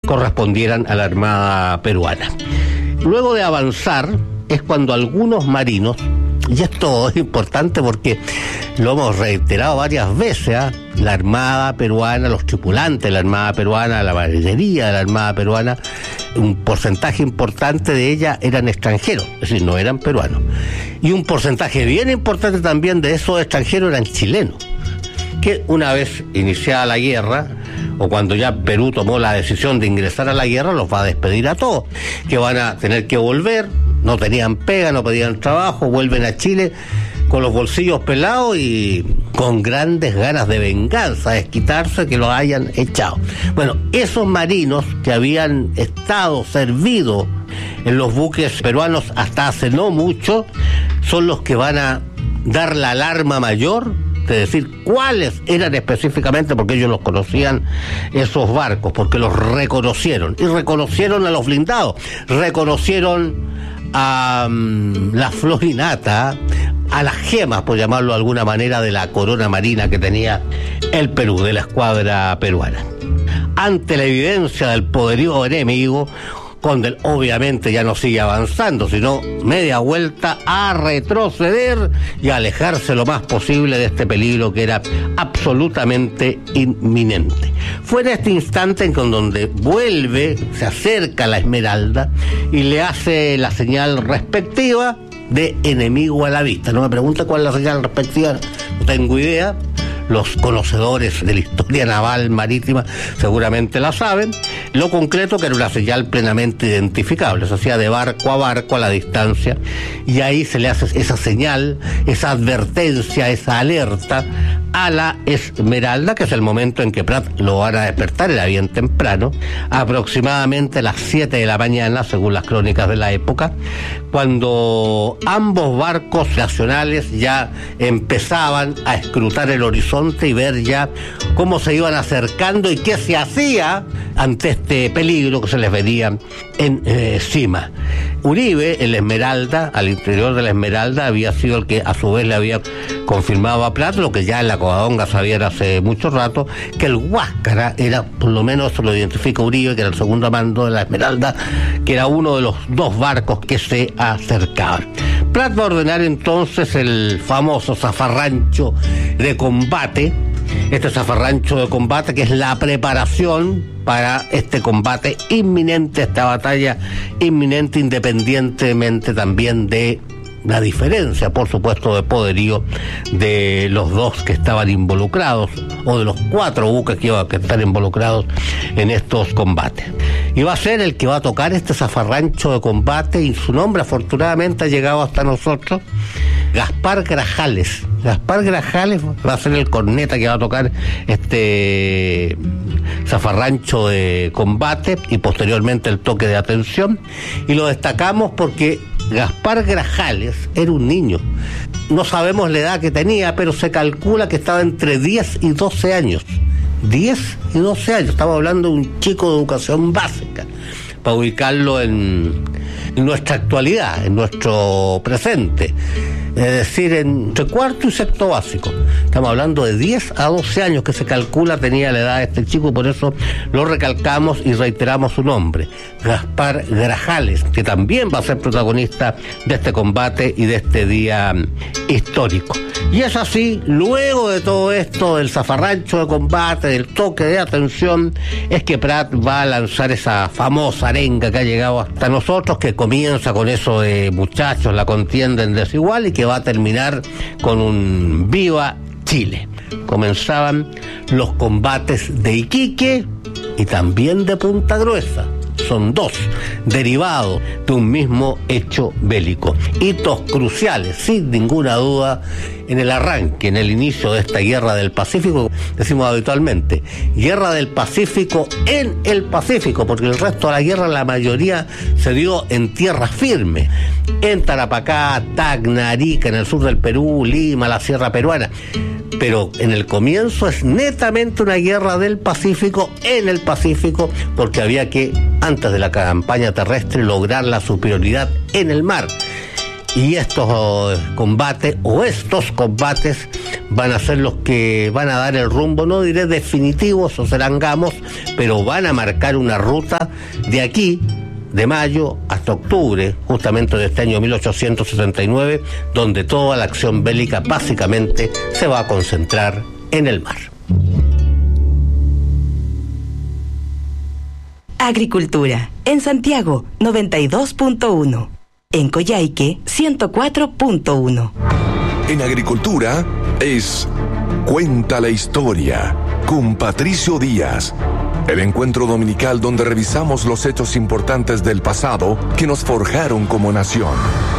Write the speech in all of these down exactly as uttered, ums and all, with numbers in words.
correspondieran a la Armada peruana. Luego de avanzar es cuando algunos marinos, y esto es importante porque lo hemos reiterado varias veces, ¿eh? La Armada peruana, los tripulantes de la Armada peruana, la marinería de la Armada peruana, un porcentaje importante de ella eran extranjeros, es decir, no eran peruanos. Y un porcentaje bien importante también de esos extranjeros eran chilenos, que una vez iniciada la guerra, o cuando ya Perú tomó la decisión de ingresar a la guerra, los va a despedir a todos, que van a tener que volver, no tenían pega, no pedían trabajo, vuelven a Chile con los bolsillos pelados y con grandes ganas de venganza, de quitarse que los hayan echado. Bueno, esos marinos que habían estado servidos en los buques peruanos hasta hace no mucho, son los que van a dar la alarma mayor, de decir cuáles eran específicamente, porque ellos los conocían, esos barcos, porque los reconocieron, y reconocieron a los blindados, reconocieron a um, la florinata, a las gemas, por llamarlo de alguna manera, de la corona marina que tenía el Perú, de la escuadra peruana. Ante la evidencia del poderío enemigo, Condell obviamente ya no sigue avanzando, sino media vuelta a retroceder y a alejarse lo más posible de este peligro que era absolutamente inminente. Fue en este instante en donde vuelve, se acerca a la Esmeralda y le hace la señal respectiva de enemigo a la vista. No me pregunta cuál es la señal respectiva, no tengo idea. Los conocedores de la historia naval marítima seguramente la saben. Lo concreto que era una señal plenamente identificable, se hacía de barco a barco a la distancia, y ahí se le hace esa señal, esa advertencia, esa alerta a la Esmeralda, que es el momento en que Prat lo van a despertar, era bien temprano, aproximadamente a las siete de la mañana, según las crónicas de la época, cuando ambos barcos nacionales ya empezaban a escrutar el horizonte y ver ya cómo se iban acercando y qué se hacía ante este peligro que se les venía encima. Uribe, el Esmeralda, al interior de la Esmeralda, había sido el que a su vez le había confirmado a Prat, lo que ya en la Covadonga sabían hace mucho rato, que el Huáscara era, por lo menos eso lo identifica Uribe, que era el segundo a mando de la Esmeralda, que era uno de los dos barcos que se acercaban. Prat va a ordenar entonces el famoso zafarrancho de combate, este zafarrancho de combate que es la preparación para este combate inminente, esta batalla inminente, independientemente también de la diferencia, por supuesto, de poderío de los dos que estaban involucrados, o de los cuatro buques que iban a estar involucrados en estos combates. Y va a ser el que va a tocar este zafarrancho de combate, y su nombre afortunadamente ha llegado hasta nosotros, Gaspar Grajales. Gaspar Grajales va a ser el corneta que va a tocar este zafarrancho de combate y posteriormente el toque de atención, y lo destacamos porque Gaspar Grajales era un niño. No sabemos la edad que tenía, pero se calcula que estaba entre diez y doce años. diez y doce años, estamos hablando de un chico de educación básica, para ubicarlo en, en nuestra actualidad, en nuestro presente. Es decir, entre cuarto y sexto básico. Estamos hablando de diez a doce años que se calcula tenía la edad de este chico, y por eso lo recalcamos y reiteramos su nombre, Gaspar Grajales, que también va a ser protagonista de este combate y de este día histórico. Y es así, luego de todo esto, del zafarrancho de combate, del toque de atención, es que Prat va a lanzar esa famosa arenga que ha llegado hasta nosotros, que comienza con eso de muchachos, la contienda en desigual, y que va a terminar con un viva Chile. Comenzaban los combates de Iquique y también de Punta Gruesa. Son dos, derivados de un mismo hecho bélico. Hitos cruciales, sin ninguna duda, en el arranque, en el inicio de esta guerra del Pacífico, decimos habitualmente, guerra del Pacífico en el Pacífico, porque el resto de la guerra, la mayoría, se dio en tierra firme, en Tarapacá, Tacna, Arica, en el sur del Perú, Lima, la Sierra Peruana. Pero en el comienzo es netamente una guerra del Pacífico en el Pacífico, porque había que, antes de la campaña terrestre, lograr la superioridad en el mar. Y estos combates, o estos combates, van a ser los que van a dar el rumbo, no diré definitivos o serán gamos, pero van a marcar una ruta de aquí, de mayo hasta octubre, justamente de este año mil ochocientos setenta y nueve, donde toda la acción bélica básicamente se va a concentrar en el mar. Agricultura, en Santiago, noventa y dos punto uno. En Coyhaique, ciento cuatro punto uno. En Agricultura es Cuenta la Historia, con Patricio Díaz. El encuentro dominical donde revisamos los hechos importantes del pasado que nos forjaron como nación.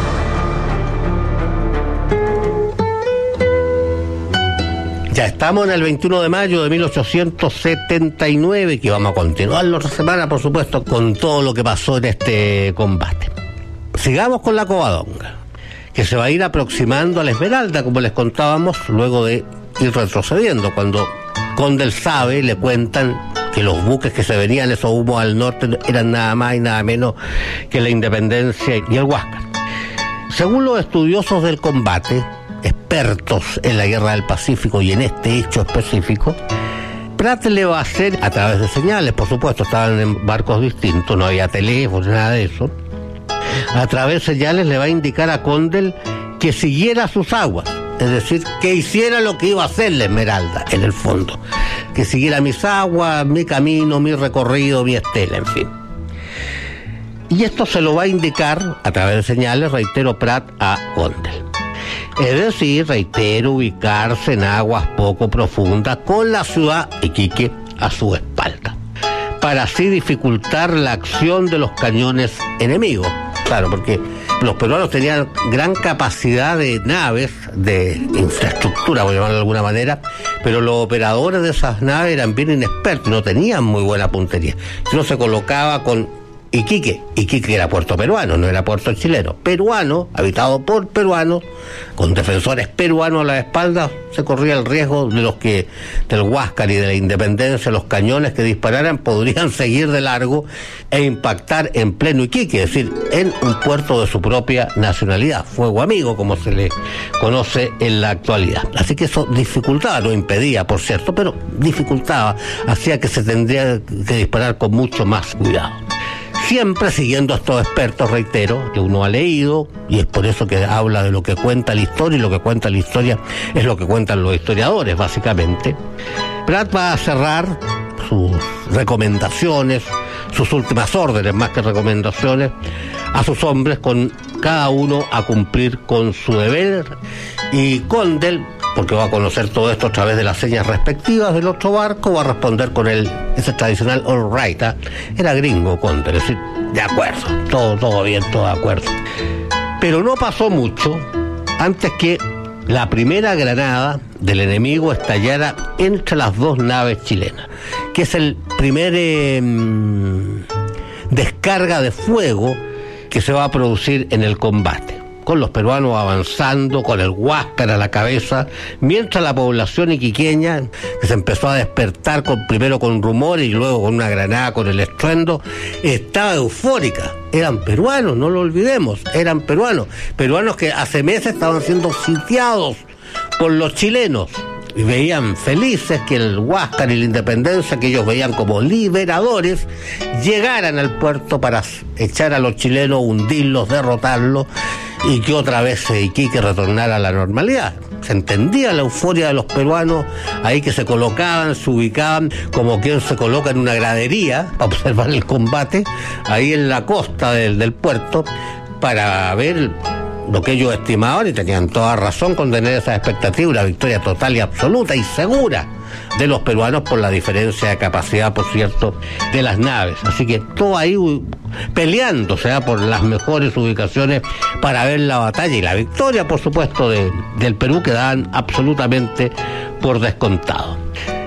Ya estamos en el veintiuno de mayo de mil ochocientos setenta y nueve, que vamos a continuar la otra semana, por supuesto, con todo lo que pasó en este combate. Sigamos con la Covadonga, que se va a ir aproximando a la Esmeralda, como les contábamos, luego de ir retrocediendo. Cuando Condel sabe, le cuentan que los buques que se venían, esos humos al norte, eran nada más y nada menos que la Independencia y el Huáscar. Según los estudiosos del combate, expertos en la Guerra del Pacífico y en este hecho específico, Prat le va a hacer, a través de señales, por supuesto, estaban en barcos distintos, no había teléfono, nada de eso, a través de señales le va a indicar a Condel que siguiera sus aguas, es decir, que hiciera lo que iba a hacer la Esmeralda, en el fondo, que siguiera mis aguas, mi camino, mi recorrido, mi estela, en fin. Y esto se lo va a indicar, a través de señales, reitero, Prat a Condel. Es decir, reitero, ubicarse en aguas poco profundas con la ciudad Iquique a su espalda, para así dificultar la acción de los cañones enemigos. Claro, porque los peruanos tenían gran capacidad de naves, de infraestructura, por llamarlo de alguna manera, pero los operadores de esas naves eran bien inexpertos, no tenían muy buena puntería. Si uno se colocaba con Iquique, Iquique era puerto peruano, no era puerto chileno, peruano, habitado por peruanos, con defensores peruanos a la espalda, se corría el riesgo de los que del Huáscar y de la Independencia, los cañones que dispararan podrían seguir de largo e impactar en pleno Iquique, es decir, en un puerto de su propia nacionalidad, fuego amigo, como se le conoce en la actualidad. Así que eso dificultaba, no impedía, por cierto, pero dificultaba, hacía que se tendría que disparar con mucho más cuidado. Siempre siguiendo a estos expertos, reitero, que uno ha leído, y es por eso que habla de lo que cuenta la historia, y lo que cuenta la historia es lo que cuentan los historiadores, básicamente. Prat va a cerrar sus recomendaciones, sus últimas órdenes, más que recomendaciones, a sus hombres, con cada uno a cumplir con su deber, y Condel, porque va a conocer todo esto a través de las señas respectivas del otro barco, va a responder con el ese tradicional all right, ¿eh? Era gringo Condel, es decir, de acuerdo, todo, todo bien, todo de acuerdo. Pero no pasó mucho antes que la primera granada del enemigo estallara entre las dos naves chilenas, que es el primer eh, descarga de fuego que se va a producir en el combate, con los peruanos avanzando, con el Huáscar a la cabeza, mientras la población iquiqueña, que se empezó a despertar con, primero con rumores y luego con una granada, con el estruendo, estaba eufórica. Eran peruanos, no lo olvidemos, eran peruanos, peruanos que hace meses estaban siendo sitiados por los chilenos, y veían felices que el Huáscar y la Independencia, que ellos veían como liberadores, llegaran al puerto para echar a los chilenos, hundirlos, derrotarlos, y que otra vez Iquique retornara a la normalidad. Se entendía la euforia de los peruanos ahí, que se colocaban, se ubicaban como quien se coloca en una gradería para observar el combate ahí en la costa del, del puerto, para ver lo que ellos estimaban, y tenían toda razón con tener esa expectativa, una victoria total y absoluta y segura de los peruanos, por la diferencia de capacidad, por cierto, de las naves. Así que todo ahí peleando, o sea, por las mejores ubicaciones para ver la batalla y la victoria, por supuesto, de, del Perú, que daban absolutamente por descontado.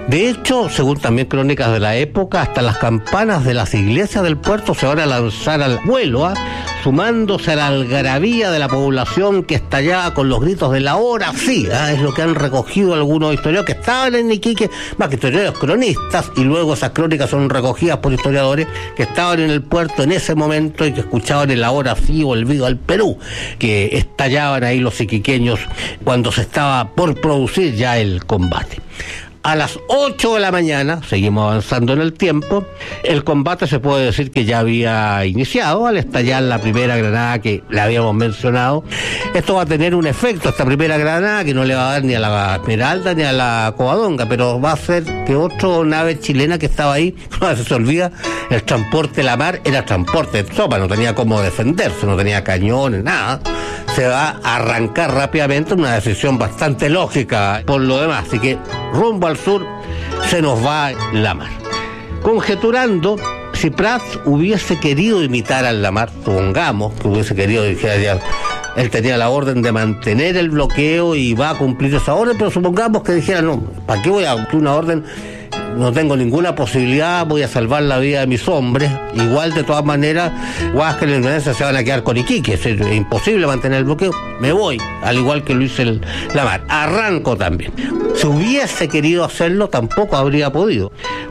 De hecho, según también crónicas de la época, hasta las campanas de las iglesias del puerto se van a lanzar al vuelo, ¿eh? sumándose a la algarabía de la población que estallaba con los gritos de la hora sí, ¿eh? es lo que han recogido algunos historiadores que estaban en Iquique, más que historiadores cronistas, y luego esas crónicas son recogidas por historiadores que estaban en el puerto en ese momento y que escuchaban el ahora sí o el viva al Perú, que estallaban ahí los iquiqueños cuando se estaba por producir ya el combate. A las ocho de la mañana, seguimos avanzando en el tiempo, el combate se puede decir que ya había iniciado al estallar la primera granada que le habíamos mencionado. Esto va a tener un efecto, esta primera granada, que no le va a dar ni a la Esmeralda ni a la Covadonga, pero va a hacer que otra nave chilena que estaba ahí, no se olvida, el transporte La Mar era transporte de tropa, no tenía cómo defenderse, no tenía cañones, nada. Se va a arrancar rápidamente, una decisión bastante lógica por lo demás, así que rumbo al sur se nos va La Mar. Conjeturando, si Prat hubiese querido imitar al La Mar, supongamos que hubiese querido, dijera ya, él tenía la orden de mantener el bloqueo y va a cumplir esa orden, pero supongamos que dijera, no, ¿para qué voy a cumplir una orden? No tengo ninguna posibilidad, voy a salvar la vida de mis hombres. Igual, de todas maneras, Huáscar y la Independencia se van a quedar con Iquique, es imposible mantener el bloqueo, me voy, al igual que lo hizo el La Mar, arranco también. Si hubiese querido hacerlo, tampoco habría podido,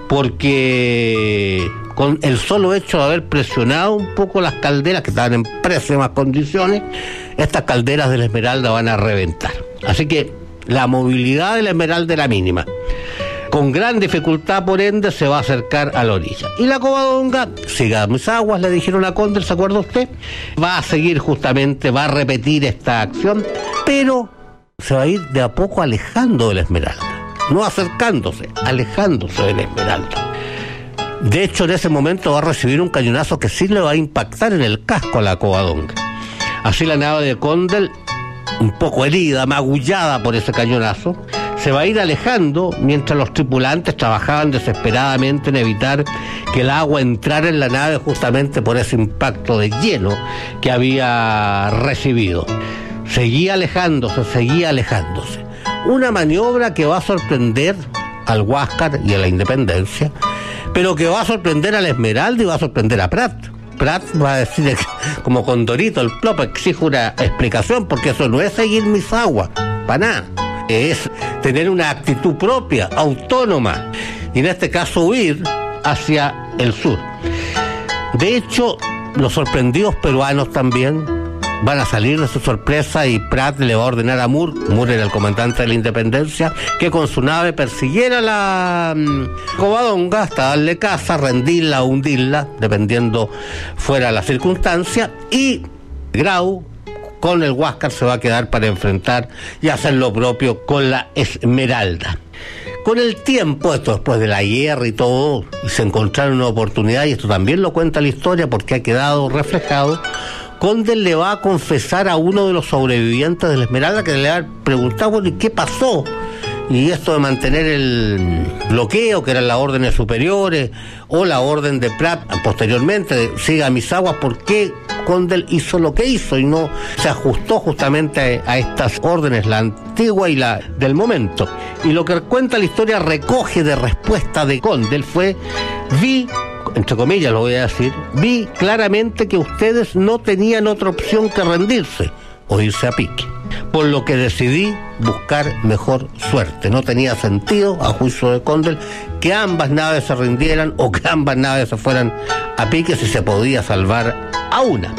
porque con el solo hecho de haber presionado un poco las calderas, que estaban en pésimas condiciones, estas calderas de la Esmeralda van a reventar. Así que la movilidad de la Esmeralda era mínima. Con gran dificultad, por ende, se va a acercar a la orilla. Y la Covadonga, siga mis aguas, le dijeron a Condel, ¿se acuerda usted? Va a seguir justamente, va a repetir esta acción, pero se va a ir de a poco alejando de la Esmeralda. No acercándose, alejándose de la Esmeralda. De hecho, en ese momento va a recibir un cañonazo que sí le va a impactar en el casco a la Covadonga. Así la nave de Condel, un poco herida, magullada por ese cañonazo, se va a ir alejando mientras los tripulantes trabajaban desesperadamente en evitar que el agua entrara en la nave justamente por ese impacto de hielo que había recibido. Seguía alejándose, seguía alejándose. Una maniobra que va a sorprender al Huáscar y a la Independencia, pero que va a sorprender a la Esmeralda y va a sorprender a Prat. Prat va a decir, como Condorito, el plop, exijo una explicación, porque eso no es seguir mis aguas, para nada. Es tener una actitud propia, autónoma, y en este caso huir hacia el sur. De hecho, los sorprendidos peruanos también van a salir de su sorpresa y Prat le va a ordenar a Moore, Moore era el comandante de la Independencia, que con su nave persiguiera la um, Covadonga hasta darle caza, rendirla o hundirla, dependiendo fuera la circunstancia, y Grau con el Huáscar se va a quedar para enfrentar y hacer lo propio con la Esmeralda. Con el tiempo, esto después de la guerra y todo, se encontraron una oportunidad, y esto también lo cuenta la historia porque ha quedado reflejado. Condel le va a confesar a uno de los sobrevivientes de la Esmeralda, que le va a preguntar, bueno, ¿y qué pasó? Y esto de mantener el bloqueo, que eran las órdenes superiores, o la orden de Prat posteriormente, de siga mis aguas, ¿por qué Condel hizo lo que hizo y no se ajustó justamente a, a estas órdenes, la antigua y la del momento? Y lo que cuenta la historia, recoge de respuesta de Condel, fue: vi, entre comillas lo voy a decir, vi claramente que ustedes no tenían otra opción que rendirse o irse a pique, por lo que decidí buscar mejor suerte. No tenía sentido, a juicio de Condel, que ambas naves se rindieran o que ambas naves se fueran a pique si se podía salvar a una.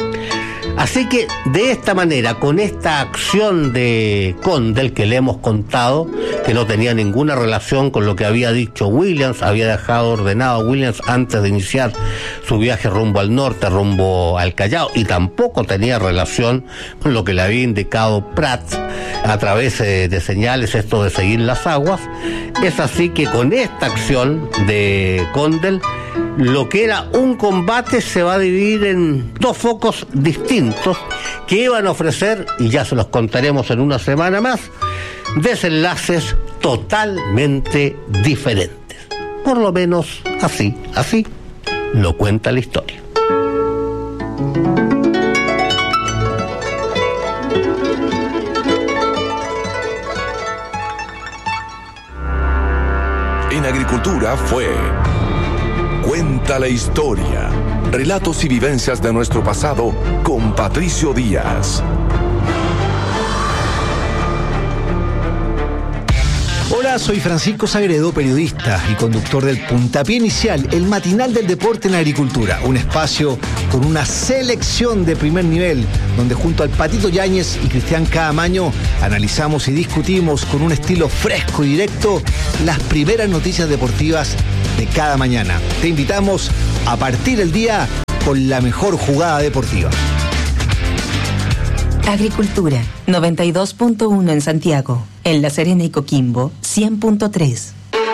Así que de esta manera, con esta acción de Condel que le hemos contado, que no tenía ninguna relación con lo que había dicho Williams, había dejado ordenado a Williams antes de iniciar su viaje rumbo al norte, rumbo al Callao, y tampoco tenía relación con lo que le había indicado Prat a través de, de señales, esto de seguir las aguas. Es así que con esta acción de Condel, lo que era un combate se va a dividir en dos focos distintos que iban a ofrecer, y ya se los contaremos en una semana más, desenlaces totalmente diferentes. Por lo menos así, así lo cuenta la historia. En en agricultura fue Cuenta la historia. Relatos y vivencias de nuestro pasado con Patricio Díaz. Hola, soy Francisco Sagredo, periodista y conductor del Puntapié Inicial, el matinal del deporte en agricultura. Un espacio con una selección de primer nivel, donde junto al Patito Yáñez y Cristian Caamaño analizamos y discutimos con un estilo fresco y directo las primeras noticias deportivas de cada mañana. Te invitamos a partir el día con la mejor jugada deportiva. Agricultura, noventa y dos punto uno en Santiago. En La Serena y Coquimbo, cien punto tres.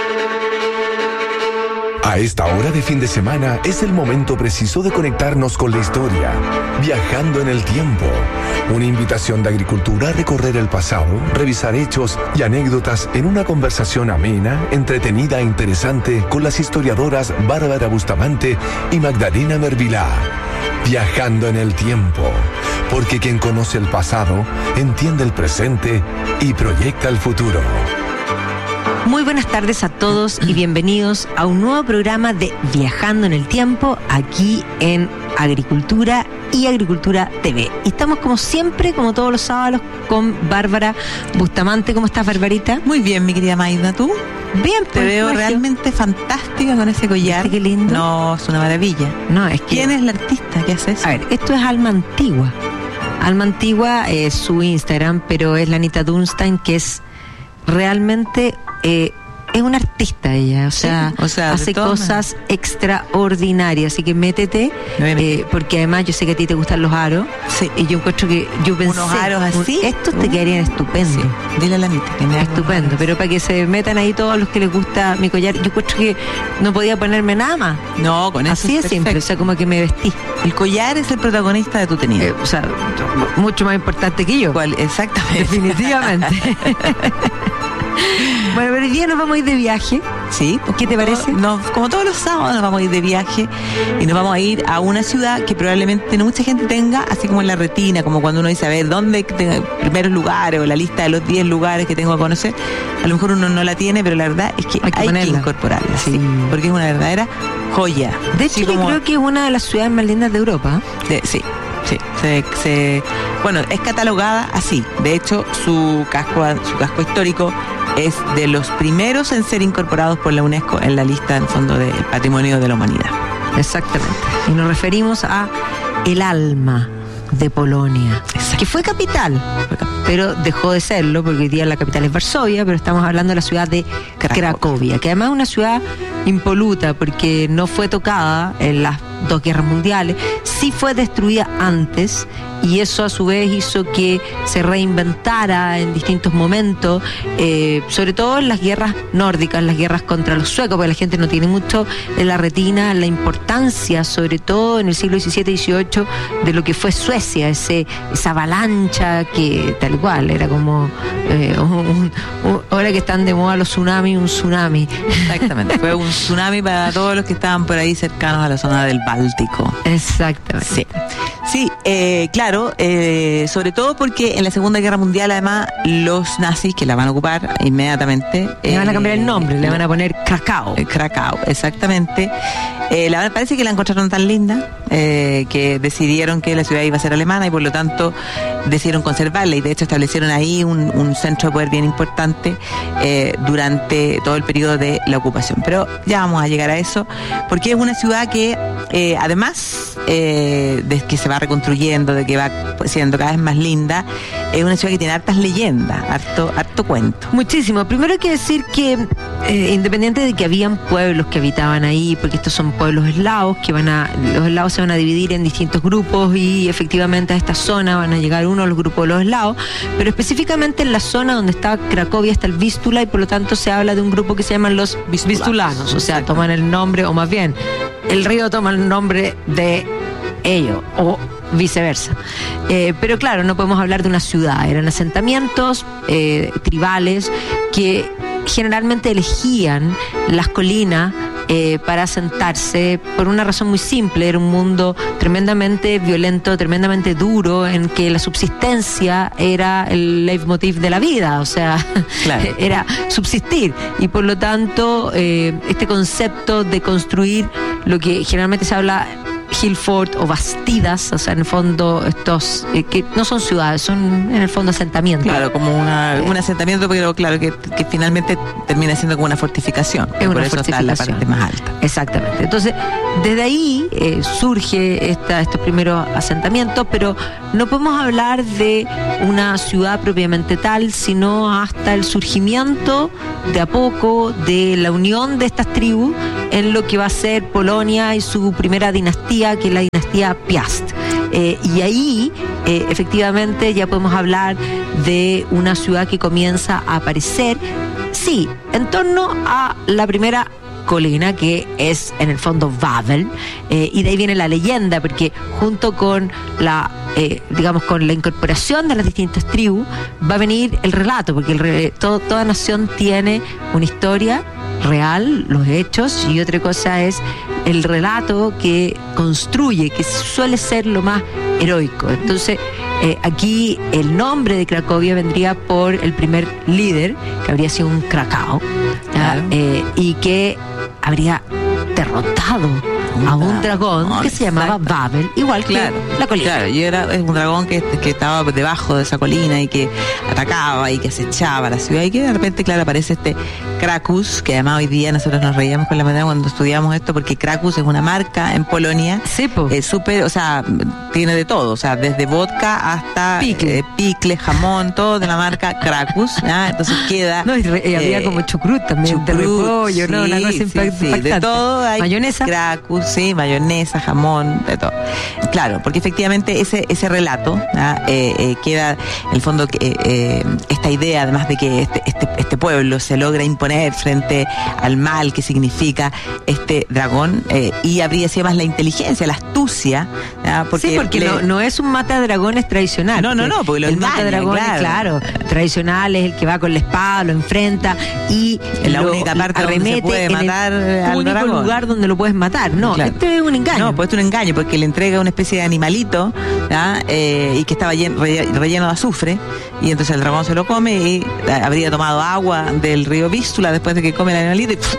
A esta hora de fin de semana es el momento preciso de conectarnos con la historia, viajando en el tiempo. Una invitación de agricultura a recorrer el pasado, revisar hechos y anécdotas en una conversación amena, entretenida e interesante con las historiadoras Bárbara Bustamante y Magdalena Mervilá. Viajando en el tiempo, porque quien conoce el pasado entiende el presente y proyecta el futuro. Muy buenas tardes a todos y bienvenidos a un nuevo programa de Viajando en el Tiempo aquí en Agricultura y Agricultura T V. Y estamos como siempre, como todos los sábados, con Bárbara Bustamante. ¿Cómo estás, Barbarita? Muy bien, mi querida Maida, ¿tú? Bien, te veo Magio. Realmente fantástica con ese collar. ¿Qué lindo? No, es una maravilla. No, es que... ¿Quién es la artista que hace eso? A ver, esto es Alma Antigua. Alma Antigua es su Instagram, pero es la Anita Dunstein, que es realmente... Eh, es una artista ella, o sea, sí, o sea hace cosas maneras. extraordinarias, así que métete, eh, porque además yo sé que a ti te gustan los aros, sí. Y yo encuentro que yo pensé, unos aros así, estos te quedarían estupendos. Sí. Dile a la Anita que me estupendo, pero para que se metan ahí todos los que les gusta mi collar, yo encuentro que no podía ponerme nada más. No, con eso así es simple, o sea, como que me vestí. El collar es el protagonista de tu tenido. Eh, o sea, mucho más importante que yo. ¿Cuál? Exactamente. Definitivamente. Bueno, pero hoy día nos vamos a ir de viaje. Sí. ¿Qué te parece? No, como todos los sábados nos vamos a ir de viaje y nos vamos a ir a una ciudad que probablemente no mucha gente tenga, así como en la retina, como cuando uno dice, a ver, ¿dónde tengo primeros lugares o la lista de los diez lugares que tengo que conocer? A lo mejor uno no la tiene, pero la verdad es que hay que, hay que incorporarla, sí. Sí, porque es una verdadera joya. De hecho, yo como... creo que es una de las ciudades más lindas de Europa. De, sí. Sí, se, se, bueno, es catalogada así. De hecho, su casco, su casco histórico es de los primeros en ser incorporados por la UNESCO en la lista, en fondo, del Patrimonio de la Humanidad. Exactamente. Y nos referimos a el alma de Polonia, exacto, que fue capital, pero dejó de serlo porque hoy día la capital es Varsovia, pero estamos hablando de la ciudad de Cracovia, Cracovia que además es una ciudad impoluta porque no fue tocada en las dos guerras mundiales, sí fue destruida antes y eso a su vez hizo que se reinventara en distintos momentos, eh, sobre todo en las guerras nórdicas, las guerras contra los suecos, porque la gente no tiene mucho en la retina la importancia, sobre todo en el siglo diecisiete y dieciocho, de lo que fue Suecia, ese, esa avalancha que tal cual era como eh, un, un, un, ahora que están de moda los tsunamis, un tsunami. Exactamente, fue un tsunami para todos los que estaban por ahí cercanos a la zona del Báltico. Exactamente. Sí, sí eh, claro, eh, sobre todo porque en la Segunda Guerra Mundial además los nazis, que la van a ocupar inmediatamente, le van a cambiar el nombre, le van a poner Krakow. Eh, Krakow, exactamente. Eh, la, parece que la encontraron tan linda eh, que decidieron que la ciudad iba a ser alemana y por lo tanto decidieron conservarla y de hecho establecieron ahí un, un centro de poder bien importante eh, durante todo el periodo de la ocupación. Pero ya vamos a llegar a eso, porque es una ciudad que eh, además eh, de que se va reconstruyendo, de que va siendo cada vez más linda, es una ciudad que tiene hartas leyendas, harto, harto cuento. Muchísimo. Primero hay que decir que eh, independiente de que habían pueblos que habitaban ahí, porque estos son pueblos eslavos, que van a, los eslavos se van a dividir en distintos grupos y efectivamente a esta zona van a llegar uno de los grupos de los eslavos, pero específicamente en la zona donde está Cracovia está el Vístula y por lo tanto se habla de un grupo que se llaman los Vistulanos, o sea, toman el nombre, o más bien, el río toma el nombre de ellos, o viceversa. Eh, pero claro, no podemos hablar de una ciudad, eran asentamientos eh, tribales que generalmente elegían las colinas eh, para asentarse por una razón muy simple. Era un mundo tremendamente violento, tremendamente duro, en que la subsistencia era el leitmotiv de la vida, o sea, claro. era subsistir, y por lo tanto eh, este concepto de construir lo que generalmente se habla Hillfort o bastidas, o sea, en el fondo estos eh, que no son ciudades, son en el fondo asentamientos. Claro, como una, un asentamiento, pero claro que, que finalmente termina siendo como una fortificación. Es una por eso fortificación. Está en la parte más alta. Exactamente. Entonces, desde ahí eh, surge esta, estos primeros asentamientos, pero no podemos hablar de una ciudad propiamente tal, sino hasta el surgimiento de a poco de la unión de estas tribus en lo que va a ser Polonia y su primera dinastía, que es la dinastía Piast. Eh, y ahí, eh, efectivamente, ya podemos hablar de una ciudad que comienza a aparecer, sí, en torno a la primera colina, que es en el fondo Wawel, eh, y de ahí viene la leyenda, porque junto con la eh, digamos con la incorporación de las distintas tribus va a venir el relato, porque el re, todo, toda nación tiene una historia real, los hechos, y otra cosa es el relato que construye, que suele ser lo más heroico. Entonces eh, aquí el nombre de Cracovia vendría por el primer líder, que habría sido un Cracao, claro. eh, y que habría derrotado a un dragón no, que se llamaba Wawel, igual claro, que la colina. Claro, y era un dragón que, que estaba debajo de esa colina y que atacaba y que acechaba la ciudad, y que de repente, claro, aparece este Krakus, que además hoy día nosotros nos reíamos con la manera cuando estudiamos esto, porque Krakus es una marca en Polonia. Sí, pues. Es súper, o sea, tiene de todo, o sea, desde vodka hasta picle, eh, picle jamón, todo de la marca Krakus, ¿ah? Entonces queda... No, y, re, y había eh, como chucrut también, chucrut, de repollo, sí, ¿no? Una cosa sí, impactante. Sí, de todo hay mayonesa. Krakus, sí, mayonesa, jamón, de todo. Claro, porque efectivamente ese ese relato ¿ah? eh, eh, queda, en el fondo, eh, eh, esta idea, además de que este, este, este pueblo se logra imponer frente al mal que significa este dragón, eh, y habría sido más la inteligencia, la astucia. ¿ah? Porque sí, porque le... no, no es un mata de dragones tradicional. No, no, no, porque lo el engaña, mata de dragones, claro. claro, tradicional es el que va con la espada, lo enfrenta y en la lo única parte donde se puede matar en el al único dragón. lugar donde lo puedes matar. No, claro. Este es un engaño. No, pues es un engaño, porque le entrega una especie de animalito eh, y que estaba lleno, relleno de azufre, y entonces el dragón se lo come y habría tomado agua del río Vístula después de que come el animalito y pff,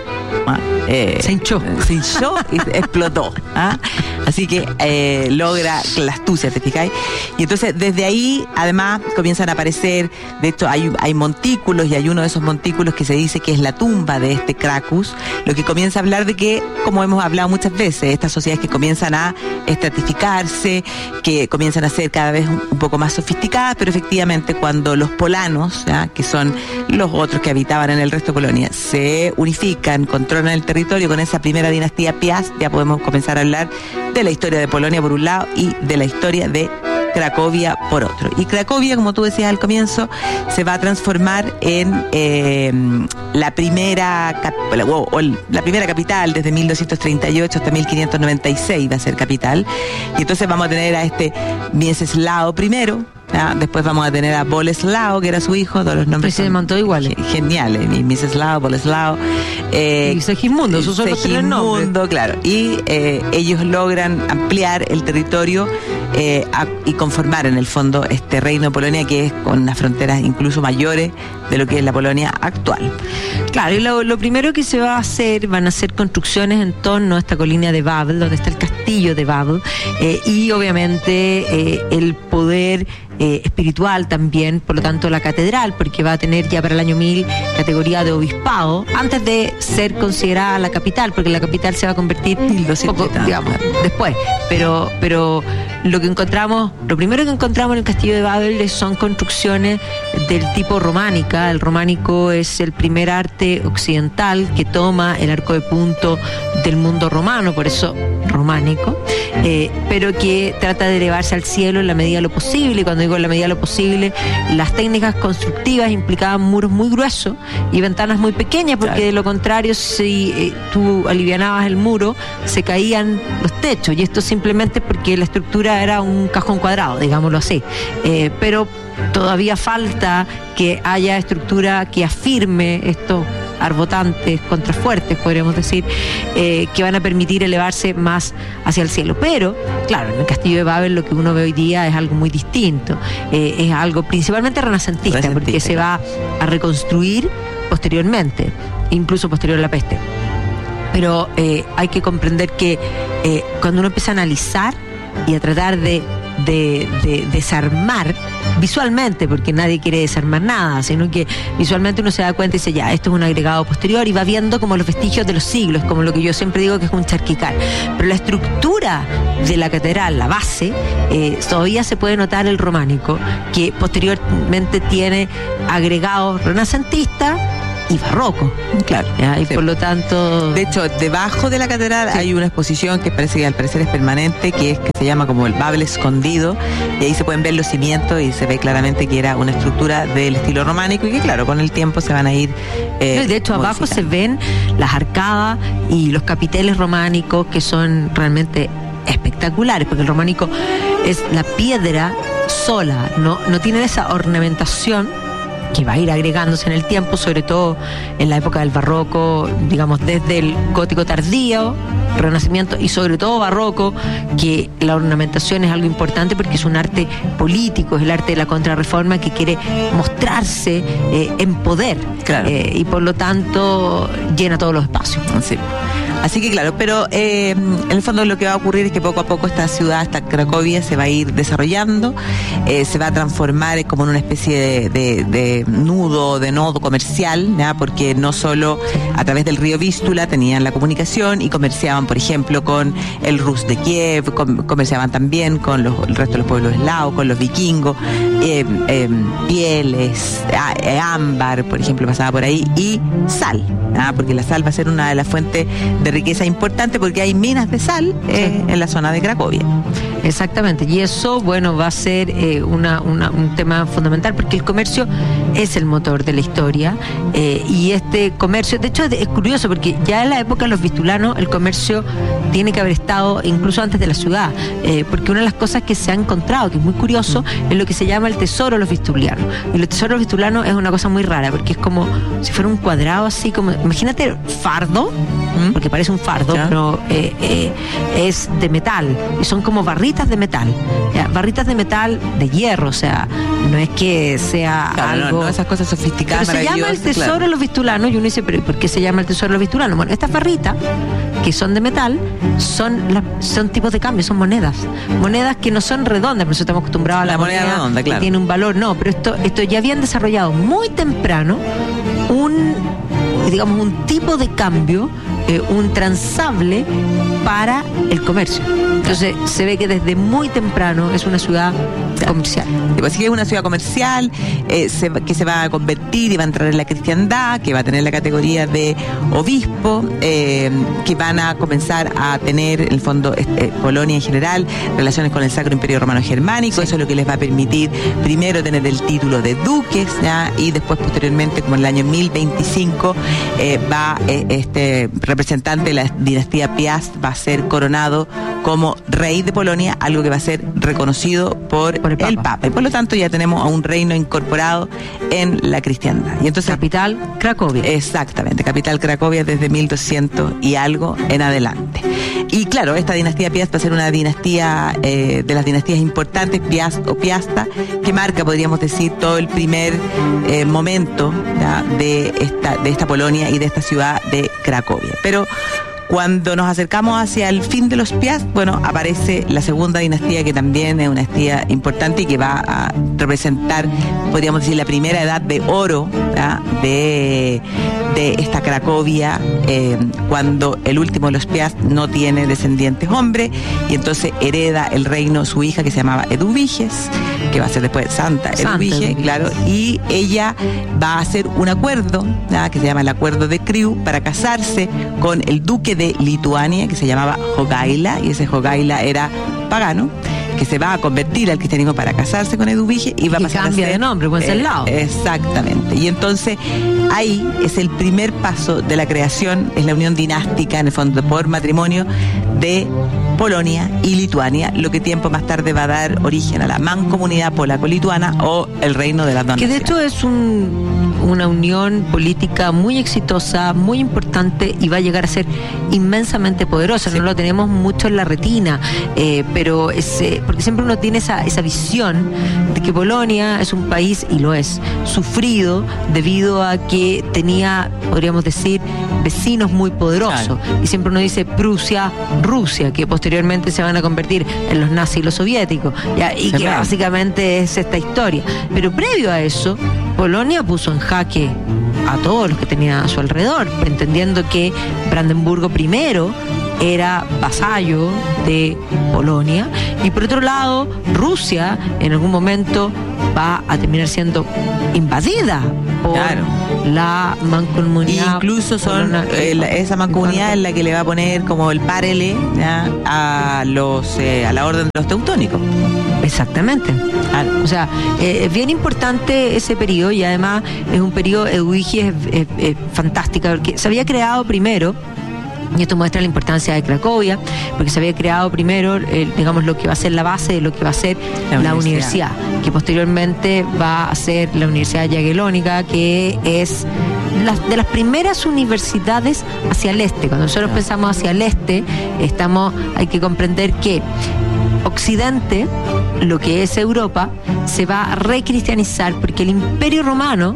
eh, se hinchó. Se hinchó y explotó. ¿ah? Así que eh, logra la astucia, ¿te fijáis? Y entonces desde ahí además comienzan a aparecer, de hecho hay, hay montículos, y hay uno de esos montículos que se dice que es la tumba de este Krakus, lo que comienza a hablar de que, como hemos hablado muchas veces, estas sociedades que comienzan a estratificarse, que comienzan a ser cada vez un, un poco más sofisticadas, pero efectivamente cuando los polanos, ¿ya? que son los otros que habitaban en el resto de Polonia, se unifican, controlan el territorio con esa primera dinastía Piast, ya podemos comenzar a hablar de la historia de Polonia por un lado y de la historia de Cracovia por otro. Y Cracovia, como tú decías al comienzo, se va a transformar en eh, la primera cap- o, o la primera capital desde mil doscientos treinta y ocho hasta mil quinientos noventa y seis va a ser capital. Y entonces vamos a tener a este Mieczysław primero. ¿Ah? Después vamos a tener a Boleslao, que era su hijo, todos los nombres se llamantó iguales. Geniales, Mieczysław, Boleslao. Eh, y Segismundo, esos son los tres nombres. Segismundo, claro. Y eh, ellos logran ampliar el territorio eh, a, y conformar en el fondo este reino de Polonia, que es con unas fronteras incluso mayores de lo que es la Polonia actual. Claro, y lo, lo primero que se va a hacer, van a ser construcciones en torno a esta colina de Wawel, donde está el castillo de Wawel, eh, y obviamente eh, el poder Eh, espiritual también, por lo tanto la catedral, porque va a tener ya para el año mil categoría de obispado, antes de ser considerada la capital, porque la capital se va a convertir un poco, digamos, después, pero pero lo que encontramos, lo primero que encontramos en el castillo de Wawel son construcciones del tipo románica. El románico es el primer arte occidental que toma el arco de punto del mundo romano, por eso románico, eh, pero que trata de elevarse al cielo en la medida de lo posible. Y cuando digo en la medida de lo posible, las técnicas constructivas implicaban muros muy gruesos y ventanas muy pequeñas, porque claro, de lo contrario, si eh, tú alivianabas el muro, se caían los techos, y esto simplemente porque la estructura era un cajón cuadrado, digámoslo así. Eh, pero todavía falta que haya estructura que afirme estos arbotantes, contrafuertes, podríamos decir, eh, que van a permitir elevarse más hacia el cielo. Pero, claro, en el Castillo de Babel lo que uno ve hoy día es algo muy distinto, eh, es algo principalmente renacentista, renacentista, porque se va a reconstruir posteriormente, incluso posterior a la peste. Pero eh, hay que comprender que eh, cuando uno empieza a analizar y a tratar de, de, de desarmar visualmente, porque nadie quiere desarmar nada, sino que visualmente uno se da cuenta y dice, ya, esto es un agregado posterior, y va viendo como los vestigios de los siglos, como lo que yo siempre digo que es un charquical. Pero la estructura de la catedral, la base, eh, todavía se puede notar el románico, que posteriormente tiene agregados renacentistas y barroco, claro, ¿ya? Y sí, por lo tanto, de hecho, debajo de la catedral sí, hay una exposición que parece que al parecer es permanente, que es que se llama como el Babel escondido, y ahí se pueden ver los cimientos y se ve claramente que era una estructura del estilo románico y que, claro, con el tiempo se van a ir eh, no, de hecho abajo se ven las arcadas y los capiteles románicos, que son realmente espectaculares, porque el románico es la piedra sola, no, no tiene esa ornamentación que va a ir agregándose en el tiempo, sobre todo en la época del barroco, digamos desde el gótico tardío, renacimiento y sobre todo barroco, que la ornamentación es algo importante porque es un arte político, es el arte de la contrarreforma que quiere mostrarse eh, en poder, claro, eh, y por lo tanto llena todos los espacios. Sí. Así que claro, pero eh, en el fondo lo que va a ocurrir es que poco a poco esta ciudad, esta Cracovia, se va a ir desarrollando, eh, se va a transformar como en una especie de, de, de nudo, de nodo comercial, ¿ya? Porque no solo a través del río Vístula tenían la comunicación y comerciaban, por ejemplo, con el Rus de Kiev, com- comerciaban también con los, el resto de los pueblos eslavos, con los vikingos, eh, eh, pieles, eh, ámbar, por ejemplo, pasaba por ahí, y sal, ¿ya? Porque la sal va a ser una de las fuentes de riqueza importante porque hay minas de sal eh, sí, en la zona de Cracovia. Exactamente, y eso, bueno, va a ser eh, una, una, un tema fundamental porque el comercio es el motor de la historia, eh, y este comercio, de hecho es curioso porque ya en la época de los vistulanos el comercio tiene que haber estado incluso antes de la ciudad, eh, porque una de las cosas que se ha encontrado, que es muy curioso, es lo que se llama el tesoro de los vistulianos. Y el tesoro de los vistulianos es una cosa muy rara porque es como si fuera un cuadrado así, como imagínate fardo, ¿Mm? porque parece un fardo, ¿ya? Pero eh, eh, es de metal y son como barritas de metal, ¿ya? Barritas de metal de hierro, o sea, no es que sea claro, algo, no, no esas cosas sofisticadas, pero se llama el tesoro claro, de los vistulanos, y uno dice, pero ¿por qué se llama el tesoro de los vistulanos? Bueno, estas barritas que son de metal son la, son tipos de cambio, son monedas, monedas que no son redondas, por eso estamos acostumbrados a la, la moneda, moneda redonda, claro, que tiene un valor, no, pero esto, esto ya habían desarrollado muy temprano un, digamos, un tipo de cambio, eh, un transable para el comercio. Entonces se ve que desde muy temprano es una ciudad comercial. Así que es una ciudad comercial eh, se, que se va a convertir y va a entrar en la cristiandad, que va a tener la categoría de obispo, eh, que van a comenzar a tener, en el fondo, eh, Polonia en general, relaciones con el Sacro Imperio Romano Germánico. Sí. Eso es lo que les va a permitir primero tener el título de duques, ¿ya? Y después posteriormente, como en el año mil veinticinco, eh, va eh, este representante de la dinastía Piast va a ser coronado como rey de Polonia, algo que va a ser reconocido por, por el, Papa. el Papa. Y por lo tanto ya tenemos a un reino incorporado en la cristiandad. Y entonces, capital Cracovia. Exactamente, capital Cracovia desde mil doscientos y algo en adelante. Y claro, esta dinastía Piast va a ser una dinastía eh, de las dinastías importantes, Piast o Piasta, que marca, podríamos decir, todo el primer eh, momento, ¿ya? de esta de esta Polonia y de esta ciudad de Cracovia. Pero cuando nos acercamos hacia el fin de los Piast, bueno, aparece la segunda dinastía, que también es una dinastía importante y que va a representar, podríamos decir, la primera edad de oro, ¿ya? de de esta Cracovia, eh, cuando el último de los Piast no tiene descendientes hombres, y entonces hereda el reino su hija, que se llamaba Eduviges, que va a ser después Santa Eduviges, claro, y ella va a hacer un acuerdo, ¿ya? que se llama el Acuerdo de Kriu, para casarse con el duque de Lituania, que se llamaba Jogaila, y ese Jogaila era pagano, que se va a convertir al cristianismo para casarse con Eduviges y va a pasar cambia a ser, de nombre, pues eh, el lado. Exactamente. Y entonces ahí es el primer paso de la creación, es la unión dinástica, en el fondo por matrimonio, de Polonia y Lituania, lo que tiempo más tarde va a dar origen a la mancomunidad polaco-lituana o el reino de las dos que naciones. De hecho es un una unión política muy exitosa, muy importante y va a llegar a ser inmensamente poderosa. Sí. No lo tenemos mucho en la retina, eh, pero es, eh, porque siempre uno tiene esa, esa visión de que Polonia es un país, y lo es, sufrido debido a que tenía, podríamos decir, vecinos muy poderosos. Claro. Y siempre uno dice Prusia, Rusia, que posteriormente se van a convertir en los nazis y los soviéticos, ¿ya? Y sí, que claro. básicamente es esta historia. Pero previo a eso, Polonia puso en jaque a todos los que tenía a su alrededor, entendiendo que Brandenburgo primero era vasallo de Polonia, y por otro lado Rusia en algún momento va a terminar siendo invadida por claro. la mancomunidad. Incluso son eh, la, esa mancomunidad es la que le va a poner como el párele, ¿ya?, a los eh, a la orden de los teutónicos. Exactamente. Claro. O sea, eh, es bien importante ese periodo, y además es un periodo, Eduviges es, es, es fantástica, porque se había creado primero, y esto muestra la importancia de Cracovia, porque se había creado primero, eh, digamos, lo que va a ser la base de lo que va a ser la, la universidad. universidad, que posteriormente va a ser la Universidad Jagiellónica, que es la, de las primeras universidades hacia el este. Cuando nosotros no. pensamos hacia el este, estamos, hay que comprender que Occidente, lo que es Europa, se va a recristianizar, porque el Imperio Romano,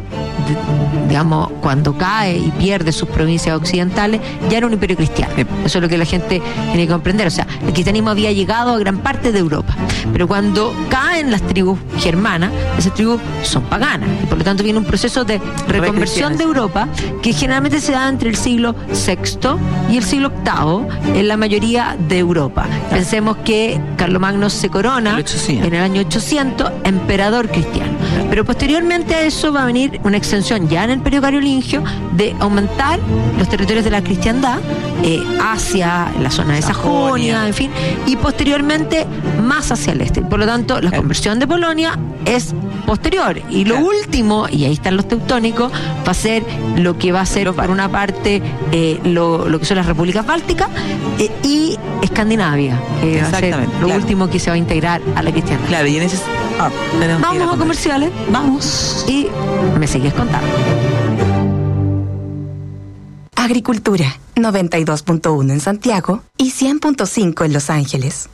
digamos, cuando cae y pierde sus provincias occidentales, ya era un imperio cristiano. Eso es lo que la gente tiene que comprender. O sea, el cristianismo había llegado a gran parte de Europa, pero cuando caen las tribus germanas, esas tribus son paganas, y por lo tanto viene un proceso de reconversión de Europa que generalmente se da entre el siglo sexto y el siglo octavo en la mayoría de Europa. Claro. Pensemos que Carlomagno se corona el en el año ochocientos, emperador cristiano, pero posteriormente a eso va a venir una extensión ya en el periodo carolingio de aumentar los territorios de la cristiandad eh, hacia la zona de Sajonia, Sajonia, en fin, y posteriormente más hacia el este. Por lo tanto, la conversión de Polonia es posterior, y lo claro. último, y ahí están los teutónicos, va a ser lo que va a ser por una parte eh, lo, lo que son las repúblicas bálticas eh, y Escandinavia, que va a ser lo claro. último que se va a integrar a la cristiandad. Claro, y en ese ah, vamos a, a comerciales, vamos, y me sigues contando. Agricultura, noventa y dos punto uno en Santiago y cien punto cinco en Los Ángeles.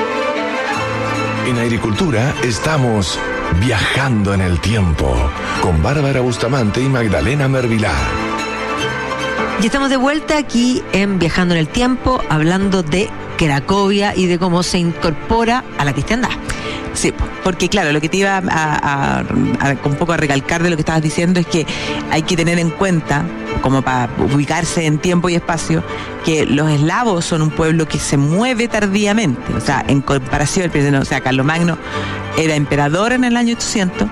En Agricultura estamos viajando en el tiempo con Bárbara Bustamante y Magdalena Mervilá. Y estamos de vuelta aquí en Viajando en el Tiempo, hablando de Cracovia y de cómo se incorpora a la cristiandad. Sí, porque claro, lo que te iba a, a, a, a un poco a recalcar de lo que estabas diciendo es que hay que tener en cuenta, como para ubicarse en tiempo y espacio, que los eslavos son un pueblo que se mueve tardíamente. O sea, en comparación, o sea, Carlomagno era emperador en el año ochocientos.